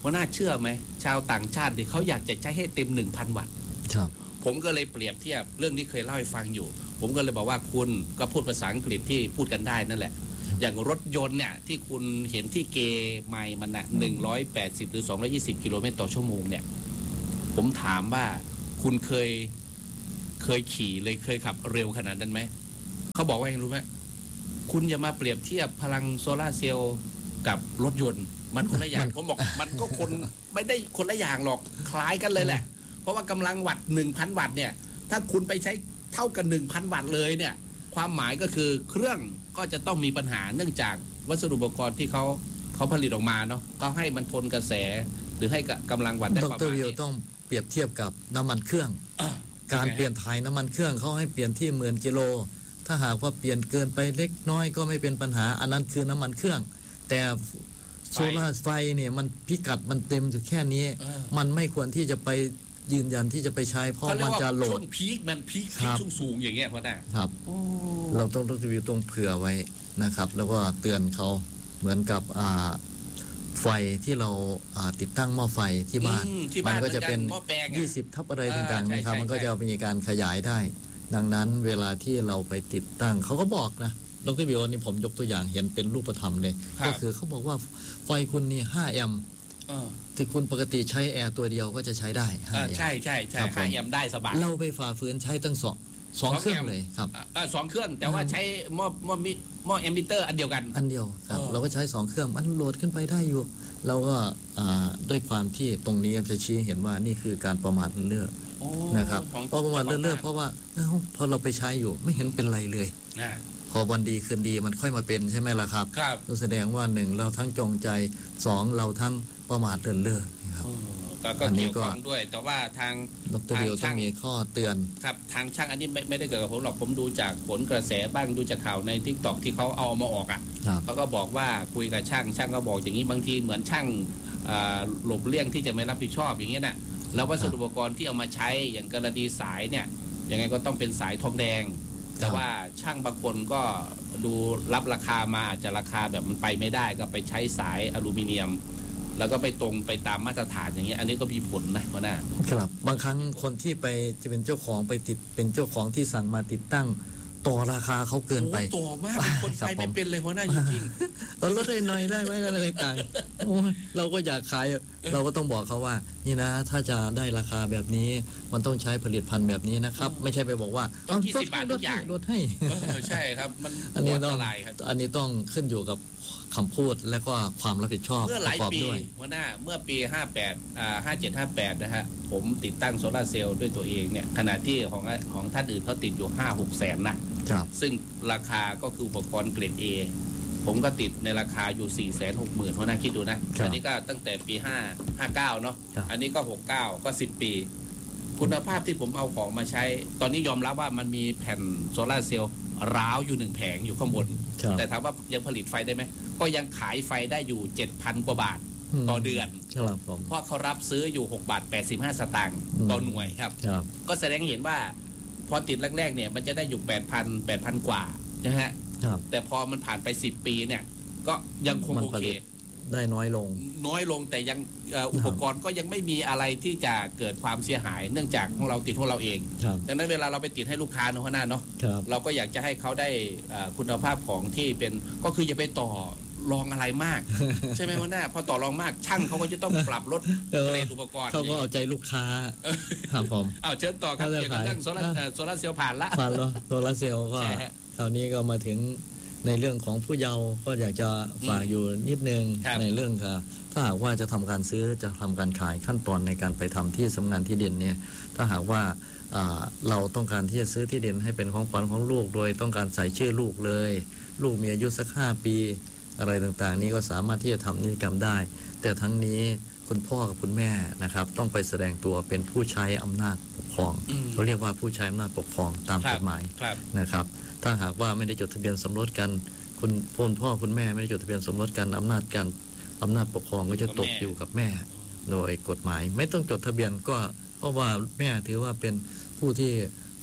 ว่าน่าเชื่อไหมชาวต่างชาติเนี่ยเขาอยากจะใช้ให้เต็มหนึ่งพันวัตต์ครับผมก็เลยเปรียบเทียบเรื่องที่เคยเล่าให้ฟังอยู่ ผมก็เลยบอกว่าคุณก็พูดภาษาอังกฤษที่พูดกันได้นั่นแหละ อย่างรถยนต์เนี่ยที่คุณเห็นที่เกไมล์มันน่ะหนึ่งร้อยแปดสิบหรือสองร้อยี่สิบกิโลเมตรต่อชั่วโมงเนี่ยผมถามว่าคุณเคยเคยขี่เลยเคยขับเร็วขนาดนั้นไหมเขาบอกว่าอย่างรู้ไหมคุณอย่ามาเปรียบเทียบพลังโซลาร์เซลล์กับรถยนต์มันคนละอย่าง ผมบอกมันก็คนไม่ได้คนละอย่างหรอกคล้ายกันเลยแหละ เพราะว่ากำลังวัตต์หนึ่งพันวัตต์เนี่ยถ้าคุณไปใช้เท่ากับหนึ่งพันวัตต์เลยเนี่ยความหมายก็คือเครื่องก็จะต้องมีปัญหาเนื่องจากวัสดุอุปกรณ์ที่เขาเขาผลิตออกมาเนาะก็ให้มันทนกระแสหรือให้กำลังวัตต์ได้ดประมาณรวิวนี้ต้องเปรียบเทียบกับน้ำมันเครื่อง การเปลี่ยนถ่ายน้ำมันเครื่องเขาให้เปลี่ยนที่หมื่นกิโลถ้าหากว่าเปลี่ยนเกินไปเล็กน้อยก็ไม่เป็นปัญหาอันนั้นคือน้ำมันเครื่อง แต่โซลาร์ไฟเนี่ยมันพิกัดมันเต็มอยู่แค่นี้เออมันไม่ควรที่จะไปยืนยันที่จะไปใช้เพราะเขาเรียมันกว่าจะโหลช่วดงพีคมันพีคครับช่วงสูงอย่างเงี้ยเพราะน่ะครับโอ้เราต้องต้องรีวิวต้องเผื่อไว้นะครับ แล้วก็เตือนเขาเหมือนกับอ่าไฟที่เราอ่าติดตั้งหม้อไฟที่บ้านอืมที่มับ้านก็จะเป็นหม้อแปลงอะยี่สิบทับอะไรอ่าต่างๆใช่นะครับใช่มันก็ใช่จะมีการขยายได้ ดังนั้นเวลาที่เราไปติดตั้งเขาก็บอกนะดรบิวนี่ผมยกตัวอย่างเห็นเป็นรูปธรรมเลยครับก็คือเขาบอกว่าไฟคุณนี่ห้าแอมป์เออที่คุณปกติใช้แอร์ตัวเดียวก็จะใช้ได้เอห้าอแอมใช่ป์ใช่ใช่ครับผมห้าแอมป์ได้สบายเราไปฝ่าฝืนใช้ตั้งสองสองสองเครื่องแอมป์เลยครับเออสองเครื่องแต่ว่าใช้หม้อหม้อมิหม้อแอมบิเตอร์อันเดียวกันอันเดียวครับเออเราก็ใช้สองเครื่องมันโหลดขึ้นไปได้อยู่เราก็อ่าด้วยความที่ตรงนี้จะชี้เห็นว่านี่คือการประมาทเลิศโอ้นะครับของเพราะประมาทเลิศเพราะว่าเอ้าพอเราไปใช้อยู่ไม่เห็นเป็นไรเลยอ่าพอวันดีคืนดีมันค่อยมาเป็นใช่ไหมล่ะครับครับก็แสดงว่าหนึ่งเราทั้งจงใจสองเราทั้งประมาทเลินเล่อนะครับโอ้ก็ก็อันนี้เกี่ยวก็ข้องด้วย แต่ว่าทางดรวิวทางช่างต้องมีข้อเตือนครับทางช่างอันนี้ไม่ไม่ได้เกี่ยวกับผมหรอกผมดูจากผลกระแสบ้างดูจากข่าวในทิกตอกที่เขาเอามาออกอ่ะครับเขาก็บอกว่าคุยกับช่างช่างก็บอกอย่างนี้บางทีเหมือนช่างอ่าหลบเลี่ยงที่จะไม่รับผิดชอบอย่างเงี้ยนะแล้ววัสดุอุปกรณ์ที่เอามาใช้อย่างกรณีสายเนี่ยยังไงก็ต้องเป็นสายทองแดง แต่ว่าช่างบางคนก็ดูรับราคามาอาจจะราคาแบบมันไปไม่ได้ก็ไปใช้สายอลูมิเนียม แล้วก็ไปตรงไปตามมาตรฐานอย่างเงี้ยอันนี้ก็มีผลนะหัวหน้าครับบางครั้งคนที่ไปจะเป็นเจ้าของไปติดเป็นเจ้าของที่สั่งมาติดตั้งต่อราคาเขาเกินไปโอ้ตัวมากเป็นคนไทยครับผมไม่เป็นเลยหัวหน้าจริงเราลดได้หน่อยได้ไหมอะไรต่างๆโอ้ยเราก็อยากขายเราก็ต้องบอกเขาว่า นี่นะ ถ้าจะได้ราคาแบบนี้ มันต้องใช้ผลิตภัณฑ์แบบนี้นะครับ ไม่ใช่ไปบอกว่าต้องเยี่สิบบาททุกอย่างลดให้ๆเออใช่ครับมันอันนี้อัต้นองตรายครับอันนี้ต้องขึ้นอยู่กับคำพูดและก็ความรับผิดชอบเมื่อหปลายระกอบปีด้วยหัวหน้าเมื่อปีห้าแปดอ่าห้าเจ็ดห้าแปดนะฮะผมติดตั้งโซลาร์เซลล์ด้วยตัวเองเนี่ยขณะที่ของของท่านอื่นเขาติดอยู่ห้าหกแสนนะครับ ซึ่งราคาก็คืออุปกรณ์เกรด A ผมก็ติดในราคาอยู่สี่แสนหกหมื่นหัวหน้าคิดดูนะครับอันี้ก็ตั้งแต่ปีห้าห้าเก้าเนาะครับอันนี้ก็หกเก้าก็สิบปี คุณภาพที่ผมเอาของมาใช้ ตอนนี้ยอมรับว่ามันมีแผ่นโซลาร์เซลล์ร้าวอยู่หนึ่งแผงอยู่ข้างบนครับแต่ถามว่ายังผลิตไฟได้ไหม ก็ยังขายไฟได้อยู่ เจ็ดพัน กว่าบาทต่อเดือนครับผมเพราะเขารับซื้ออยู่ หกบาทแปดสิบห้า สตางค์อืมต่อหน่วยครับครับก็แสดงให้เห็นว่า พอติดแรกๆเนี่ยมันจะได้อยู่ แปดพัน แปดพัน กว่านะฮะครับแต่พอมันผ่านไป สิบ ปีเนี่ย ก็ยังคงมันโอผเคลิต ได้น้อยลงน้อยลงแต่ยังเอ่ออุปกรณ์ก็ยังไม่มีอะไรที่จะเกิดความเสียหาย เนื่องจากของเราติดของเราเองครับดังนั้นเวลาเราไปติดให้ลูกค้าเนอะหัวหน้าเนาะครับเราก็อยากจะให้เขาได้เอ่อคุณภาพของที่เป็นก็คืออย่าไปต่อรองอะไรมาก ใช่ไหมหัวหน้าพอต่อรองมากช่างเขาก็จะต้องปรับลดเออเกรดอุปกรณ์เขาก็เอาใจลูกค้าครับผมเอาเชิญต่อครับเขาจะเกี่ยวกับเรื่องโซลาร์ขายเอ่อโซลาร์เซลล์ผ่านละฟันแล้วโซลาร์เซลล์ก็ใช่ฮะคราวนี้ก็มาถึงในเรื่องของผู้เยาว์ก็อยากจะฝากอยู่นิดนึงครับในเรื่องค่ะถ้าหากว่าจะทำการซื้อจะทำการขายขั้นตอนในการไปทำที่สำนักงานที่ดินเนี่ยถ้าหากว่าอ่าเราต้องการที่จะซื้อที่ดินให้เป็นของขวัญของลูกโดยต้องการใส่ชื่อลูกเลย ลูกมีอายุสักห้าปีอะไรต่างๆ นี้ก็สามารถที่จะทำนิติกรรมได้ แต่ทั้งนี้คุณพ่อกับคุณแม่นะครับต้องไปแสดงตัวเป็นผู้ใช้อำนาจปกครองอืมเขาเรียกว่าผู้ใช้อำนาจปกครองตามครักบฎหมายครับนะครับ ถ้าหากว่าไม่ได้จดทะเบียนสมรสกัน คุณคุณพ่อคุณแม่ไม่ได้จดทะเบียนสมรสกันอำนาจการอำนาจปกครองก็จะตกอยู่กับแม่ โดยกฎหมาย ไม่ต้องจดทะเบียนก็เพราะว่าแม่ถือว่าเป็นผู้ที่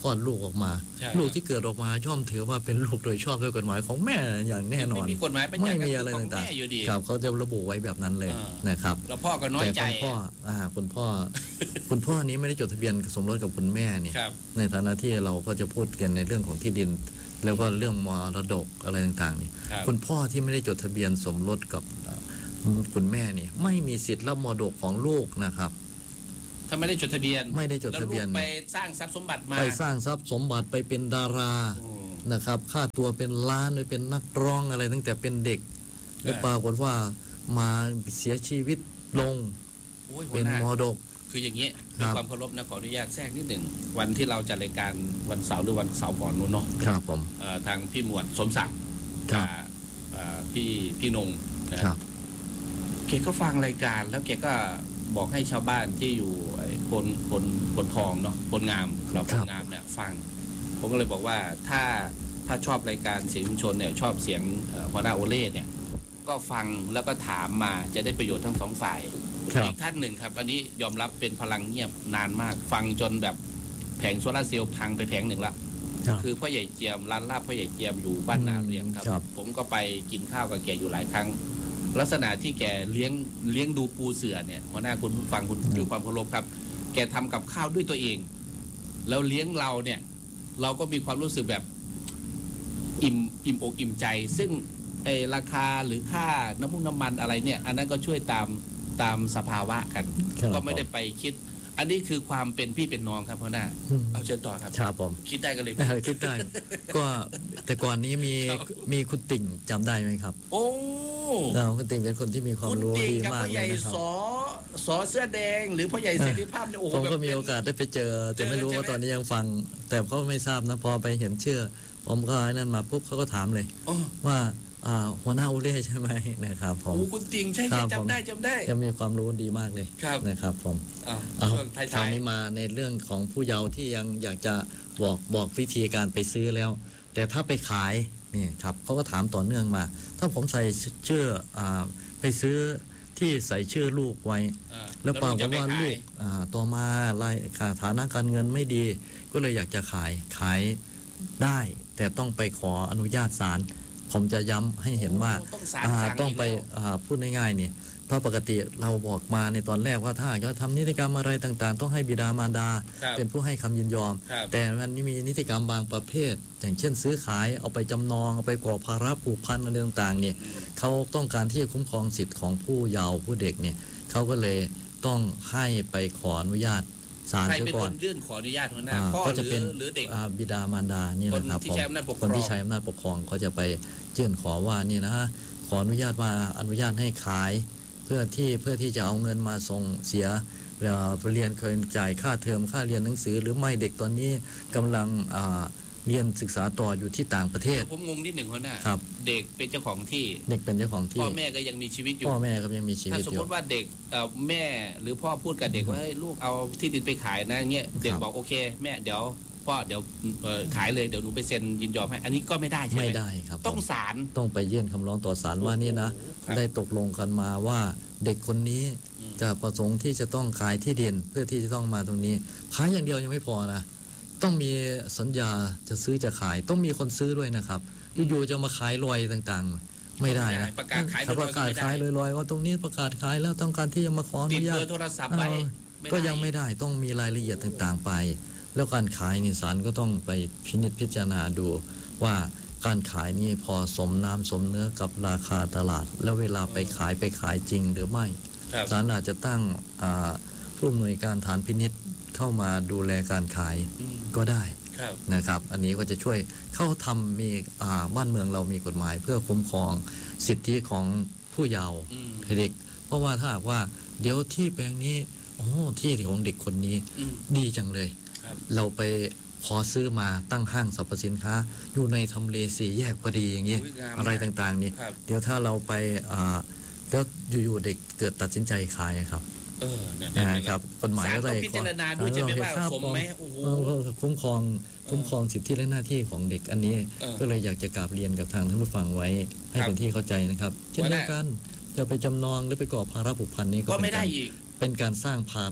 คลอดลูกออกมาใช่ลูกที่เกิดออกมาย่อมถือว่าเป็นลูกโดยชอบด้วยกฎหมายของแม่อย่างแน่นอนไม่มีกฎหมายบัญญัไม่ติมีอะไรของต่างแม่อยู่ดีๆครับเขาจะระบุไว้แบบนั้นเลยอ่านนะครับแล้วพ่อก็น้อยแต่ใจคุณพ่ออ่าคุณพ่อ คุณพ่อนี้ไม่ได้จดทะเบียนสมรสกับคุณแม่เนี่ยครับในฐานะที่เราก็จะพูดกันในเรื่องของที่ดิน แล้วก็เรื่องมรดกอะไรต่างๆนี่ครับคุณพ่อที่ไม่ได้จดทะเบียนสมรสกับเอ่อคุณแม่นี่ไม่มีสิทธิ์รับมรดกของลูกนะครับถ้าไม่ได้จดทะเบียนไม่ได้จดทะเบียนแล้วลูกไปสร้างทรัพย์สมบัติมาไปสร้างทรัพย์สมบัติไปเป็นดาราอืมนะครับค่าตัวเป็นล้านไปเป็นนักร้องอะไรตั้งแต่เป็นเด็กแล้วปรากฏว่ามาเสียชีวิตลงโอ้ยหัเป็วน หน้ามรดกคืออย่างนี้ครัด้วยบความเคารพนะขออนุญาตแทรกนิดหนึ่งวันที่เราจัดรายการวันเสาร์หรือวันเสาร์ก่อนนู้นเนาะครับผมเอ่อทางพี่หมวดสมศักดิ์ครักับบ เอ่อพี่พี่นงนะครับ แกก็ฟังรายการแล้วแกก็บอกให้ชาวบ้านที่อยู่ไอ้คนคนคนทองเนาะคนงามเราคนงามเนี่ยฟัง ผมก็เลยบอกว่าถ้าถ้าชอบรายการเสียงชุมชนเนี่ยชอบเสียงเอ่อหัวหน้าโอเล่เนี่ยก็ฟังแล้วก็ถามมาจะได้ประโยชน์ทั้งสองฝ่ายครับอีกท่านหนึ่งครับ อันนี้ยอมรับเป็นพลังเงียบนานมาก ฟังจนแบบแผงโซลาร์เซลล์พังไปแผงหนึ่งละครับคือพ่อใหญ่เจียมร้านลาบพ่อใหญ่เจียมอยู่บ้านนาเรียงครับครับผมก็ไปกินข้าวกับแกอยู่หลายครั้ง ลักษณะที่แกเลี้ยงเลี้ยงดูปูเสือเนี่ยหัวหน้าคุณผู้ฟังคุณด้วยความเคารพครับ แกทำกับข้าวด้วยตัวเอง แล้วเลี้ยงเราเนี่ย เราก็มีความรู้สึกแบบ อิ่มอิ่มอกอิ่มใจ ซึ่งไอราคาหรือค่าน้ำมันน้ำมันอะไรเนี่ย อันนั้นก็ช่วยตามตามสภาวะกันครับก็ไม่ได้ไปคิด อันนี้คือความเป็นพี่เป็นน้องครับหัวหน้าอืมเอาเชิญต่อครับครับผมคิดได้ก็เลยเออคิดได้ ก็แต่ก่อนนี้มีครับมีคุณติ่งจำได้ไหมครับโอ้เราคุณติ่งเป็นคนที่มีความคุณรู้ติ่งดีกับมากพ่อเลใหญ่ยนะครับสอสอเสื้อแดง หรือพ่อใหญ่เสรีภาพเนี่ยโอ้โหผมก็แบบมีเป็นโอกาสได้ไปเจอ แต่ไม่รู้เจอว่าใช่ไหมตอนนี้ยังฟัง แต่เขาไม่ทราบนะพอไปเห็นชื่อ ผมก็ไอ้นั่นมาปุ๊บเขาก็ถามเลยโอ้ว่าอ่าหัวหน้าอุเล่ใช่ไหมนะครับผมโหคุณติ่งใช่ครัใช่บผมจำได้จำได้จะมีความรู้ดีมากเลยครับนะครับผมอ่าเอาช่วงท้ายคราวนี้มาในเรื่องของผู้เยาว์ที่ยังอยากจะบอกบอกวิธีการไปซื้อแล้ว แต่ถ้าไปขายนี่ครับเขาก็ถามต่อเนื่องมา ถ้าผมใส่ชื่ออ่าไปซื้อที่ใส่ชื่อลูกไว้ๆอ่าแล้วปรากฏจะไม่ว่าขลูยกอ่าต่อมารายฐานะการเงินไม่ดี ก็เลยอยากจะขายขายได้ แต่ต้องไปขออนุญาตศาลผมจะย้ำให้เห็นว่าต้องศาลอ่าสั่ต้องไปกแล้วอ่าพูดง่ายๆนี่เพราะปกติเราบอกมาในตอนแรกว่าถ้าจะทำนิติกรรมอะไรต่างๆ ต้องให้บิดามารดาครับเป็นผู้ให้คำยินยอมครับแต่มันมีนิติกรรมบางประเภท อย่างเช่นซื้อขายเอาไปจำนองเอาไปก่อภาระผูกพันอะไรต่างๆเนี่ยเขาต้องการที่จะคุ้มครองสิทธิ์ของผู้เยาว์ผู้เด็กเนี่ยเขาก็เลยต้องให้ไปขออนุญาตศาลใครเสียเป็นก่คอนนยื่นขออนุญาตหัวหน้าอ่าพ่อก็หจะรืเป็นอหรือเด็กอ่าบิดามารดานี่นะครับคนที่ใช้อำนาจปกครองคนที่ใช้อำนาจปกครองก็จะไปยื่นขอว่านี่นะขออนุญาตมาอนุญาตให้ขาย เพื่อที่เพื่อที่จะเอาเงินมาส่งเสียเอ่อไปเรียนเคยจ่ายค่าเทอมค่าเรียนหนังสือ หรือไม่เด็กตอนนี้กำลังอ่าเรียนศึกษาต่ออยู่ที่ต่างประเทศผมงงนิดหนึ่งหัวหน้าครับเด็กเป็นเจ้าของที่เด็กเป็นเจ้าของที่พ่อแม่ก็ยังมีชีวิตอยู่พ่อแม่ก็ยังมีชีถ้าวิตสมอมยู่ติว่าเด็กเอ่อแม่หรือพ่อพูดกับเด็กว่าเฮ้ยลูกเอาที่ดินไปขายนะเงี้ยเด็กครับบอกโอเค แม่เดี๋ยวพ่อเดี๋ยวเอ่อขายเลยเดี๋ยวหนูไปเซ็นยินยอมให้อันนี้ก็ไม่ได้ใช่ไหมไม่ได้ครับต้องผมศาลต้องไปยื่นคำร้องต่อศาลว่านี่นะครับได้ตกลงกันมาว่าเด็กคนนี้อืมจะประสงค์ที่จะต้องขายที่ดินเพื่อที่จะต้องมาตรงนี้ขายอย่างเดียวยังไม่พอนะต้องมีสัญญาจะซื้อจะขาย ต้องมีคนซื้อด้วยนะครับอยู่ๆจะมาขายลอยต่างๆ ไม่ได้นะประกาศขายถ้าประกาศขายลอยๆว่าตรงนี้ประกาศขายแล้วต้องการที่จะมาขออติดนุญาเบตอร์โทรศัพท์ไว้เออไม่ก็ได้ยังไม่ได้ต้องมีรายละเอียดต่างๆไป แล้วการขายนี่ศาลก็ต้องไปพินิจพิจารณาดูว่าการขายนี่พอสมน้ำสมเนื้อกับราคาตลาด แล้วเวลาไปขายไปขายจริงหรือไม่ครับศาลอาจจะตั้งอ่าผู้อำนวยการฐานพินิจเข้ามาดูแลการขายอืมก็ได้ครับนะครับ อันนี้ก็จะช่วยเข้าทำมีอ่าบ้านเมืองเรามีกฎหมาย เพื่อคุ้มครองสิทธิของผู้เยาว์อืมเด็ก เพราะว่าถ้าหากว่าเดี๋ยวที่แปลงนี้โอ้ที่ของเด็กคนนี้อืมดีจังเลยครับเราไปขอซื้อมาตั้งห้างสรรพสินค้า อยู่ในทำเลสี่แยกพอดีอย่างนี้อุ๊ยงามอะไรมากต่างๆนี่ครับเดี๋ยวถ้าเราไปอ่าแล้วอยู่ๆเด็กเกิดตัดสินใจขายครับเออเนี่ยนะครับกฎหมายศาลก็ต้ได้องพิจารณาด้วยใช่ไหมว่าครับสมไหมโอ้โหเออก็คุ้มครองคุ้มครองสิทธิและหน้าที่ของเด็กอันนี้เออก็เลยอยากจะกราบเรียนกับทางท่านผู้ฟังไว้ ให้ครับเป็นที่เข้าใจนะครับเช่นเดียวกันจะไปจำนองหรือไปก่อภาระผูกพันนี้ก็ก็เป็ไม่นได้การอีกเป็นการสร้างภาระ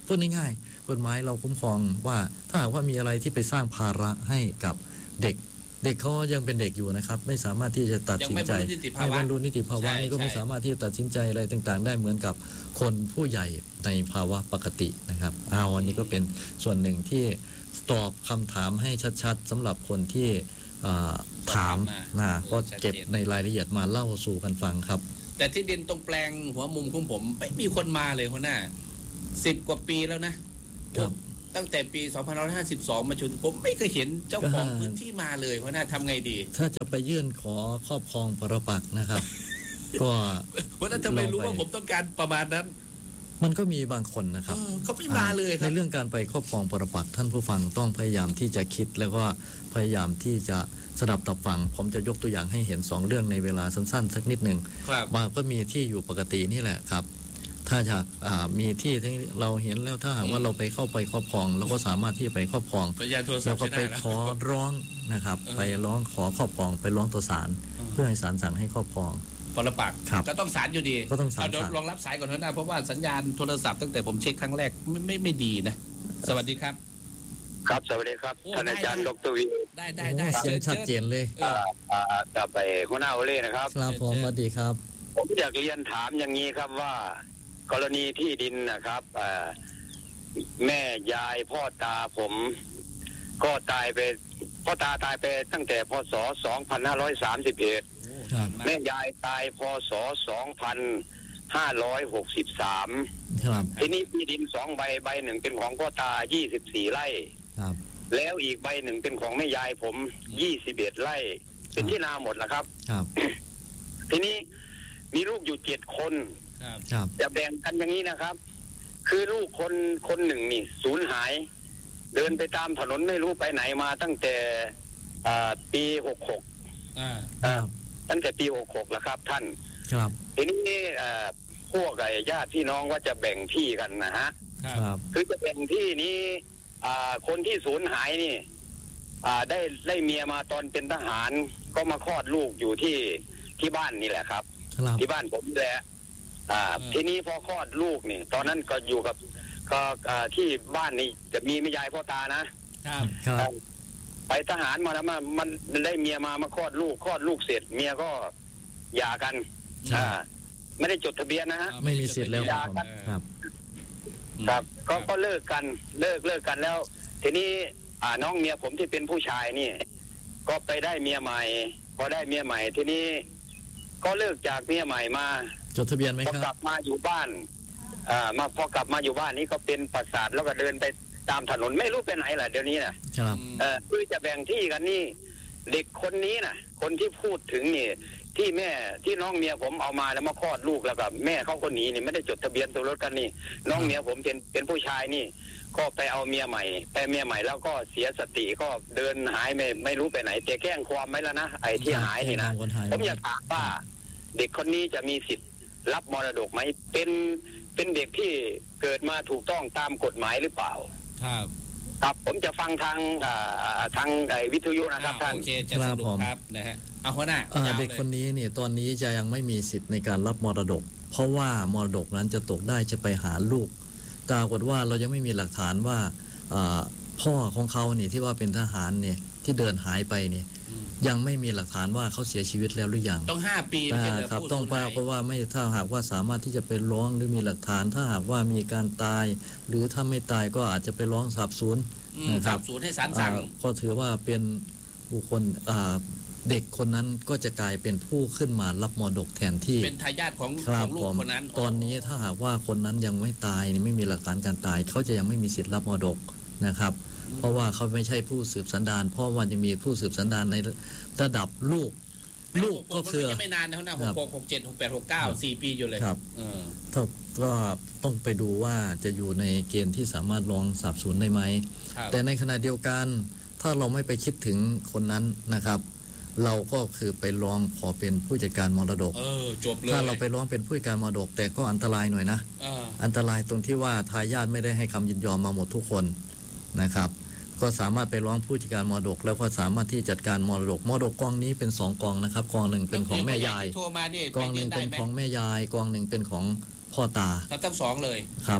พูดง่ายๆกฎหมายเราคุ้มครองว่าถ้าหากว่ามีอะไรที่ไปสร้างภาระให้กับเด็กเด็กเขายังเป็นเด็กอยู่นะครับ ไม่สามารถที่จะตัดสินใจยังไม่บรรลุนิติภาวะไม่บรรลุนิติภาวะใช่นี่ก็ไม่ใช่สามารถที่จะตัดสินใจอะไรต่างๆ ได้เหมือนกับคนผู้ใหญ่ในภาวะปกตินะครับเอาอันนี้ก็เป็นส่วนหนึ่งที่ตอบคำถามให้ชัดๆสำหรับคนที่อ่าถามนะก็เก็บในรายละเอียดมาเล่าสู่กันฟังครับแต่ที่ดินตรงแปลงหัวมุมของผมไม่มีคนมาเลยหัวหน้าสิบกว่าปีแล้วนะครับ ตั้งแต่ปีสองพันห้าร้อยห้าสิบสองมาจนผมไม่เคยเห็นเจ้าของก็พื้นที่มาเลยหัวหน้าทำไงดีถ้าจะไปยื่นขอครอบครองปรปักษ์นะครับ ก็หัวหน้าทำไมรู้ว่าผมต้องการประมาณนั้นมันก็มีบางคนนะครับเออเขาไม่มาเลยคในรับเรื่องการไปครอบครองปรปักษ์ท่านผู้ฟังต้องพยายามที่จะคิดแล้วก็พยายามที่จะสดับตับฟัง ผมจะยกตัวอย่างให้เห็นสองเรื่องในเวลาสั้นๆสักนิดหนึ่งครับว่าก็มีที่อยู่ปกตินี่แหละครับ ถ้าอยากอ่ามีที่ที่เราเห็นแล้วถ้าหากว่าเราไปเข้าไปครอบครองเราก็สามารถที่จะไปครอบครองสัญญาณโทรศัแล้พวท์ก็ใช้ไปได้แล้วขอร้องนะครับเออไปร้องขอครอบครองไปร้องต่อศาลเพื่อให้ศาลสั่งให้ครอบครองปรปักษ์ครับก็ต้องสารอยู่ดีก็ต้องศาลเดี๋ยวลองรับสายก่อนเถอะนะเพราะว่าสัญญาณโทรศัพท์ตั้งแต่ผมเช็คครั้งแรกไม่ไม่ไม่ดีนะ สวัสดีครับครับสวัสดีครับโอ้ท่านอาจารย์ได้ดรวีได้ได้ได้โอ้เสียงชัดเจนเลยเอออ่ากับไปหัวหน้าโอเล่นะครับครับผมสวัสดีครับผมอยากเรียนถามอย่างนี้ครับว่า กรณีที่ดินนะครับอ่าแม่ยายพ่อตาผม ก็ตายไปพ่อตาตายไปตั้งแต่พศสองพันห้าร้อยสามสิบเอ็ดครับแม่ยายตายพศสองพันห้าร้อยหกสิบสามครับทีนี้ที่ดินสองใบใบหนึ่งเป็นของพ่อตายี่สิบสี่ไร่ครับแล้วอีกใบหนึ่งเป็นของแม่ยายผมยี่สิบเอ็ดไร่ เป็นที่นาหมดแล้วครับครับทีนี้มีลูกอยู่เจ็ดคนครับครับจะแบ่งกันอย่างนี้นะครับ คือลูกคนคนหนึ่งนี่สูญหาย เดินไปตามถนนไม่รู้ไปไหนมาตั้งแต่อ่าปีหกหกอ่าครับตั้งแต่ปีหกหกแล้วครับ ท่านครับทีนี้เอ่อพวกไอ้ญาติพี่น้องว่าจะแบ่งที่กันนะฮะครับครับคือจะแบ่งที่นี้อ่าคนที่สูญหายนี่ อ่าได้ได้เมียมาตอนเป็นทหาร ก็มาคลอดลูกอยู่ที่ที่บ้านนี่แหละครับครับที่บ้านผมนี่แหละอ่า ทีนี้พอคลอดลูกนี่ ตอนนั้นก็อยู่กับก็อ่าที่บ้านนี่จะมีแม่ยายพ่อตานะครับครับไปทหารมาแล้วมามันได้เมียมามาคลอดลูกคลอดลูกเสร็จ เมียก็หย่ากันใช่อ่าไม่ได้จดทะเบียนนะฮะไม่มีสิทธิ์แล้วครับผมครับครับก็ก็เลิกกันเลิกเลิกกันแล้ว ทีนี้อ่าน้องเมียผมที่เป็นผู้ชายนี่ ก็ไปได้เมียใหม่ พอได้เมียใหม่ ทีนี้ ก็เลิกจากเมียใหม่มาจดทะเบียนไหมพอคกรัลับบมาอยู่บ้านอ่ามาพอกลับมาอยู่บ้านนี้ก็เป็นประสาทแล้วก็เดินไปตามถนนไม่รู้ไปไหนแหละเดี๋ยวนี้นะครับ เออคือจะแบ่งที่กันนี่ เด็กคนนี้นะคนที่พูดถึงนี่ ที่แม่ที่น้องเมียผมเอามาแล้วมาคลอดลูกแล้วก็แม่เขาคนหนีนี่ไม่ได้จดทะเบียนสมรสกันนี่ น้องเมียผมเป็นเป็นผู้ชายนี่ ก็ไปเอาเมียใหม่ไปเมียใหม่แล้วก็เสียสติก็เดินหายไม่ไม่รู้ไปไหนแต่แกล้งความไว้แล้วนะไอ้ที่หายนี่นะคนหายผมอยากถามว่า เด็กคนนี้จะมีสิทธิ์รับมรดกไหมเป็นเป็นเด็กที่เกิดมาถูกต้องตามกฎหมายหรือเปล่าครับครับผมจะฟังทางอ่าทางไอ้วิทยุนะครับท่านโอเคจะสรุปครับนะฮะเอาหัวหน้าอ่ายาวเด็กลยคนนี้เนี่ยตอนนี้จะยังไม่มีสิทธิ์ในการรับมรดก เพราะว่ามรดกนั้นจะตกได้จะไปหาลูกปรากฏว่าเรายังไม่มีหลักฐานว่าอ่าพ่อของเขาเนี่ยที่ว่าเป็นทหารเนี่ยที่เดินหายไปเนี่ยอืมยังไม่มีหลักฐานว่าเขาเสียชีวิตแล้วหรือยังต้องห้าปีไม่ใช่เหรอครับผู้ต้องสูญว่าหายเพราะว่าไม่ถ้าหากว่าสามารถที่จะไปร้องหรือมีหลักฐาน ถ้าหากว่ามีการตาย หรือถ้าไม่ตายก็อาจจะไปร้องสาบสูญอืมนะครับสาบสูญให้ศาลสั่งอ่าก็ถือว่าเป็นบุคคลอ่าเด็กคนนั้นก็จะกลายเป็นผู้ขึ้นมารับมรดกแทนที่เป็นทายาทของครัขบองลูผกมคนนั้นตอนนี้ถ้าหากว่าคนนั้นยังไม่ตายไม่มีหลักฐานการตาย เขาจะยังไม่มีสิทธิ์รับมรดกนะครับ เพราะว่าเขาไม่ใช่ผู้สืบสันดานเพราะว่ายังมีผู้สืบสันดานในระดับลูก ลูกก็คือไม่นานนะหัวหน้าหครักบหกหกเจ็ดหกแปดหกเก้าครับสี่ปีอยู่เลยครับเออถ้าก็ต้องไปดูว่าจะอยู่ในเกณฑ์ที่สามารถรองสาบสูญได้ไหมครับแต่ในขณะเดียวกัน ถ้าเราไม่ไปคิดถึงคนนั้นนะครับ เราก็คือไปร้องขอเป็นผู้จัดการมรดกเออจบเลยถ้าเราไปร้องเป็นผู้จัดการมรดก แต่ก็อันตรายหน่อยนะเอออันตรายตรงที่ว่าทายาทไม่ได้ให้คำยินยอมมาหมดทุกคนนะครับ ก็สามารถไปร้องผู้จัดการมรดก แล้วก็สามารถที่จัดการมรดกมรดกกองนี้เป็นสองกองนะครับกองหนึ่งเป็นของแม่ยายที่โทรมานี่กองหนึ่งไปเป็นยื่ได้ไหมของแม่ยายกองหนึ่งเป็นของพ่อตาทั้งทั้งสองเลยครับ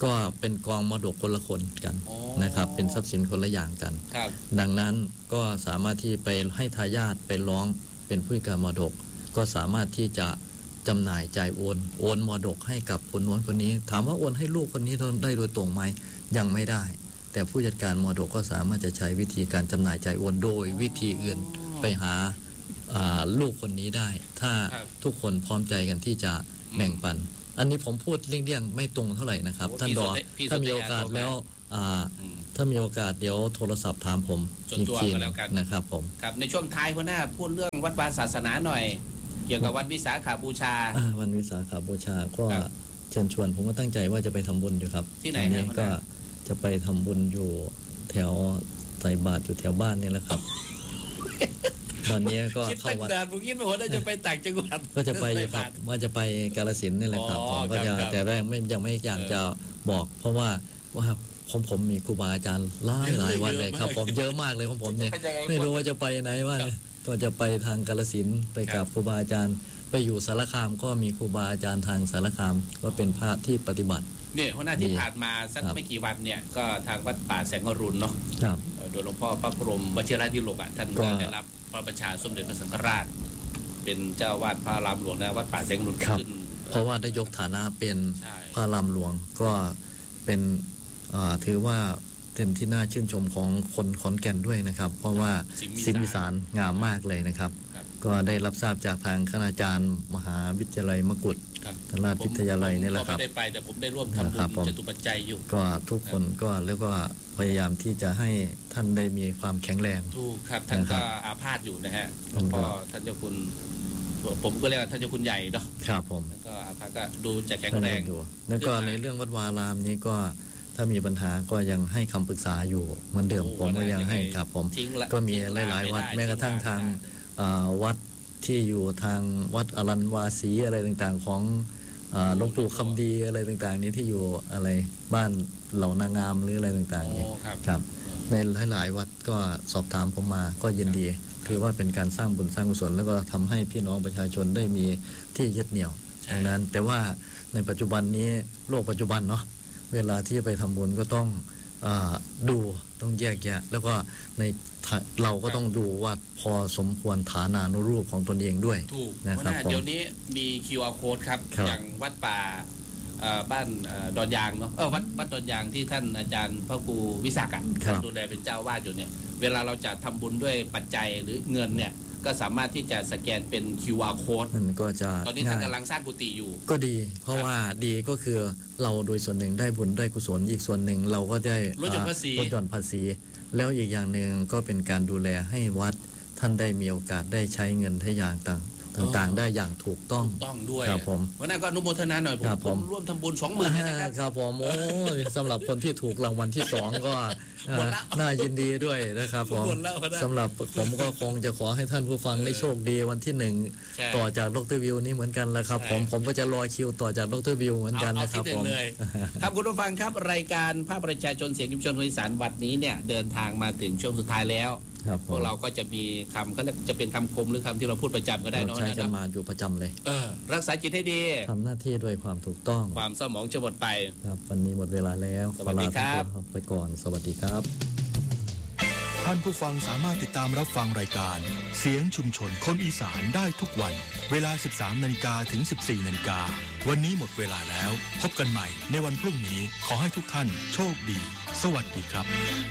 ก็เป็นกองมรดกคนละคนกันนะครับเป็นทรัพย์สินคนละอย่างกันครับดังนั้นก็สามารถที่ไปให้ทายาทไปร้องเป็นผู้จัดการมรดกก็สามารถที่จะจำหน่ายจ่ายโอนโอนมรดกให้กับคนโน้นคนนี้ ถามว่าโอนให้ลูกคนนี้ได้โดยตรงไหมยังไม่ได้ แต่ผู้จัดการมรดกก็สามารถจะใช้วิธีการจำหน่ายจ่ายโอนโดยวิธีอื่นไปหาลูกคนนี้ได้ ถ้าทุกคนพร้อมใจกันที่จะแบ่งปัน อันนี้ผมพูดเลี่ยงๆไม่ตรงเท่าไหร่นะครับท่านรอถ้ามีโอกาสแล้วถ้ามีโอกาสเดี๋ยวโทรศัพท์ถามผมอีกทีนะครับผมครับในช่วงท้ายคนหน้าพูดเรื่องวัดวาศาสนาหน่อยเกี่ยวกับวันวิสาขบูชาวันวิสาขบูชาก็เชิญชวนผมก็ตั้งใจว่าจะไปทำบุญอยู่ครับที่ไหนก็จะไปทำบุญอยู่แถวใส่บาตรอยู่แถวบ้านนี่แหละครับตอนนี้ก็เข้าวัดผมคิดว่าจะไปต่างจังหวัดก็จะไปอยู่ครับว่าจะไปกาฬสินธุ์นี่แหละครับผมก็จะแต่แรกไม่ยังไม่อยากจะบอกเพราะว่าว่าผมผมมีครูบาอาจารย์หลายหลายวันเลยครับผมเยอะมากเลยของผมเนี่ยไม่รู้ว่าจะไปไหนว่าก็จะไปทางกาฬสินธุ์ไปกับครูบาอาจารย์ไปอยู่สารคามก็มีครูบาอาจารย์ทางสารคามก็เป็นพระที่ปฏิบัติเนี่ยหัวหน้าที่ผ่านมาสักไม่กี่วันเนี่ยก็ทางวัดป่าแสงอรุณเนาะโดยหลวงพ่อพระพรหมวชิรธิโลกอ่ะท่านก็ได้รับพระบัญชาสมเด็จพระสังฆราชเป็นเจ้าวาดพระรามหลวงนะวัดป่าแสงอรุณขึ้นเพราะว่าได้ยกฐานะเป็นพระรามหลวงก็เป็นถือว่าเป็นที่น่าชื่นชมของคนขอนแก่นด้วยนะครับเพราะว่าศิลป์อีสานงามมากเลยนะครับก็ได้รับทราบจากทางคณาจารย์มหาวิทยาลัยมกุฏราชวิทยาลัยนี่แหละครับไม่ได้ไปแต่ผมได้ร่วมทำบุญจตุปัจจัยอยู่ก็ทุกคนก็แล้วก็พยายามที่จะให้ท่านได้มีความแข็งแรงถูกครับท่านก็อาพาธอยู่นะฮะหลวงพ่อท่านเจ้าคุณผมก็เรียกว่าท่านเจ้าคุณใหญ่เนาะครับผมก็อาพาธก็ดูจะแข็งแรงอยู่แล้วก็ในเรื่องวัดวารามนี้ก็ถ้ามีปัญหาก็ยังให้คำปรึกษาอยู่เหมือนเดิมผมก็ยังให้ครับผมก็มีหลายๆวัดแม้กระทั่งทางวัดที่อยู่ทางวัดอรัญวาสีอะไรต่างๆของหลวงปู่คำดีอะไรต่างๆนี้ที่อยู่อะไรบ้านเหล่านางงามหรืออะไรต่างๆนี้ครับในหลายๆวัดก็สอบถามผมมาก็ยินดีคือว่าเป็นการสร้างบุญสร้างกุศลแล้วก็ทำให้พี่น้องประชาชนได้มีที่ยึดเหนี่ยวดังนั้นแต่ว่าในปัจจุบันนี้โลกปัจจุบันเนาะเวลาที่ไปทำบุญก็ต้องดูต้องแยกแยะแล้วก็ในเราก็ต้องดูว่าพอสมควรฐานานุรูปของตนเองด้วยถูกนะครับเดี๋ยวนี้มี คิว อาร์ Code ครับอย่างวัดป่าบ้านดอนยางเนาะเออวัดวัดดอนยางที่ท่านอาจารย์พระครูวิศักดิ์ดูแลเป็นเจ้าวาดอยู่เนี่ยเวลาเราจะทำบุญด้วยปัจจัยหรือเงินเนี่ยก็สามารถที่จะสแกนเป็น คิว อาร์ Code มันก็จะตอนนี้ท่านกำลังสร้างกุฏิอยู่ก็ดีเพราะว่าดีก็คือเราโดยส่วนหนึ่งได้บุญได้กุศลอีกส่วนหนึ่งเราก็ได้ลดหย่อนภาษีลดหย่อนภาษีแล้วอีกอย่างหนึ่งก็เป็นการดูแลให้วัดท่านได้มีโอกาสได้ใช้เงินให้อย่างต่างต่างๆได้อย่างถูกต้องต้องด้วยครับผมวันนั้นก็อนุโมทนาหน่อยผมร่วมทำบุญสองหมื่นนะครับครับผมโอ้สำหรับคนที่ถูกรางวัลที่สองก็น่ายินดีด้วยนะครับผมสำหรับผมก็คงจะขอให้ท่านผู้ฟังได้โชคดีวันที่หนึ่งต่อจากดร.วิวนี้เหมือนกันแล้วครับผมผมก็จะรอคิวต่อจากดร.วิวเหมือนกันนะครับผมครับคุณผู้ฟังครับรายการภาพประชาชนเสียงชุมชนคนอีสานวันนี้เนี่ยเดินทางมาถึงช่วงสุดท้ายแล้วพวกเราก็จะมีคำก็จะเป็นคำคมหรือคำที่เราพูดประจำก็ได้เนาะใช้กันมาอยู่ประจำเลยเออรักษาจิตให้ดีทำหน้าที่ด้วยความถูกต้องความเศร้าหมองจะหมดไปครับวันนี้หมดเวลาแล้วสวัสดีครับไปก่อนสวัสดีครับท่านผู้ฟังสามารถติดตามรับฟังรายการเสียงชุมชนคนอีสานได้ทุกวันเวลา สิบสามนาฬิกา ถึง สิบสี่นาฬิกาวันนี้หมดเวลาแล้วพบกันใหม่ในวันพรุ่งนี้ขอให้ทุกท่านโชคดีสวัสดีครับ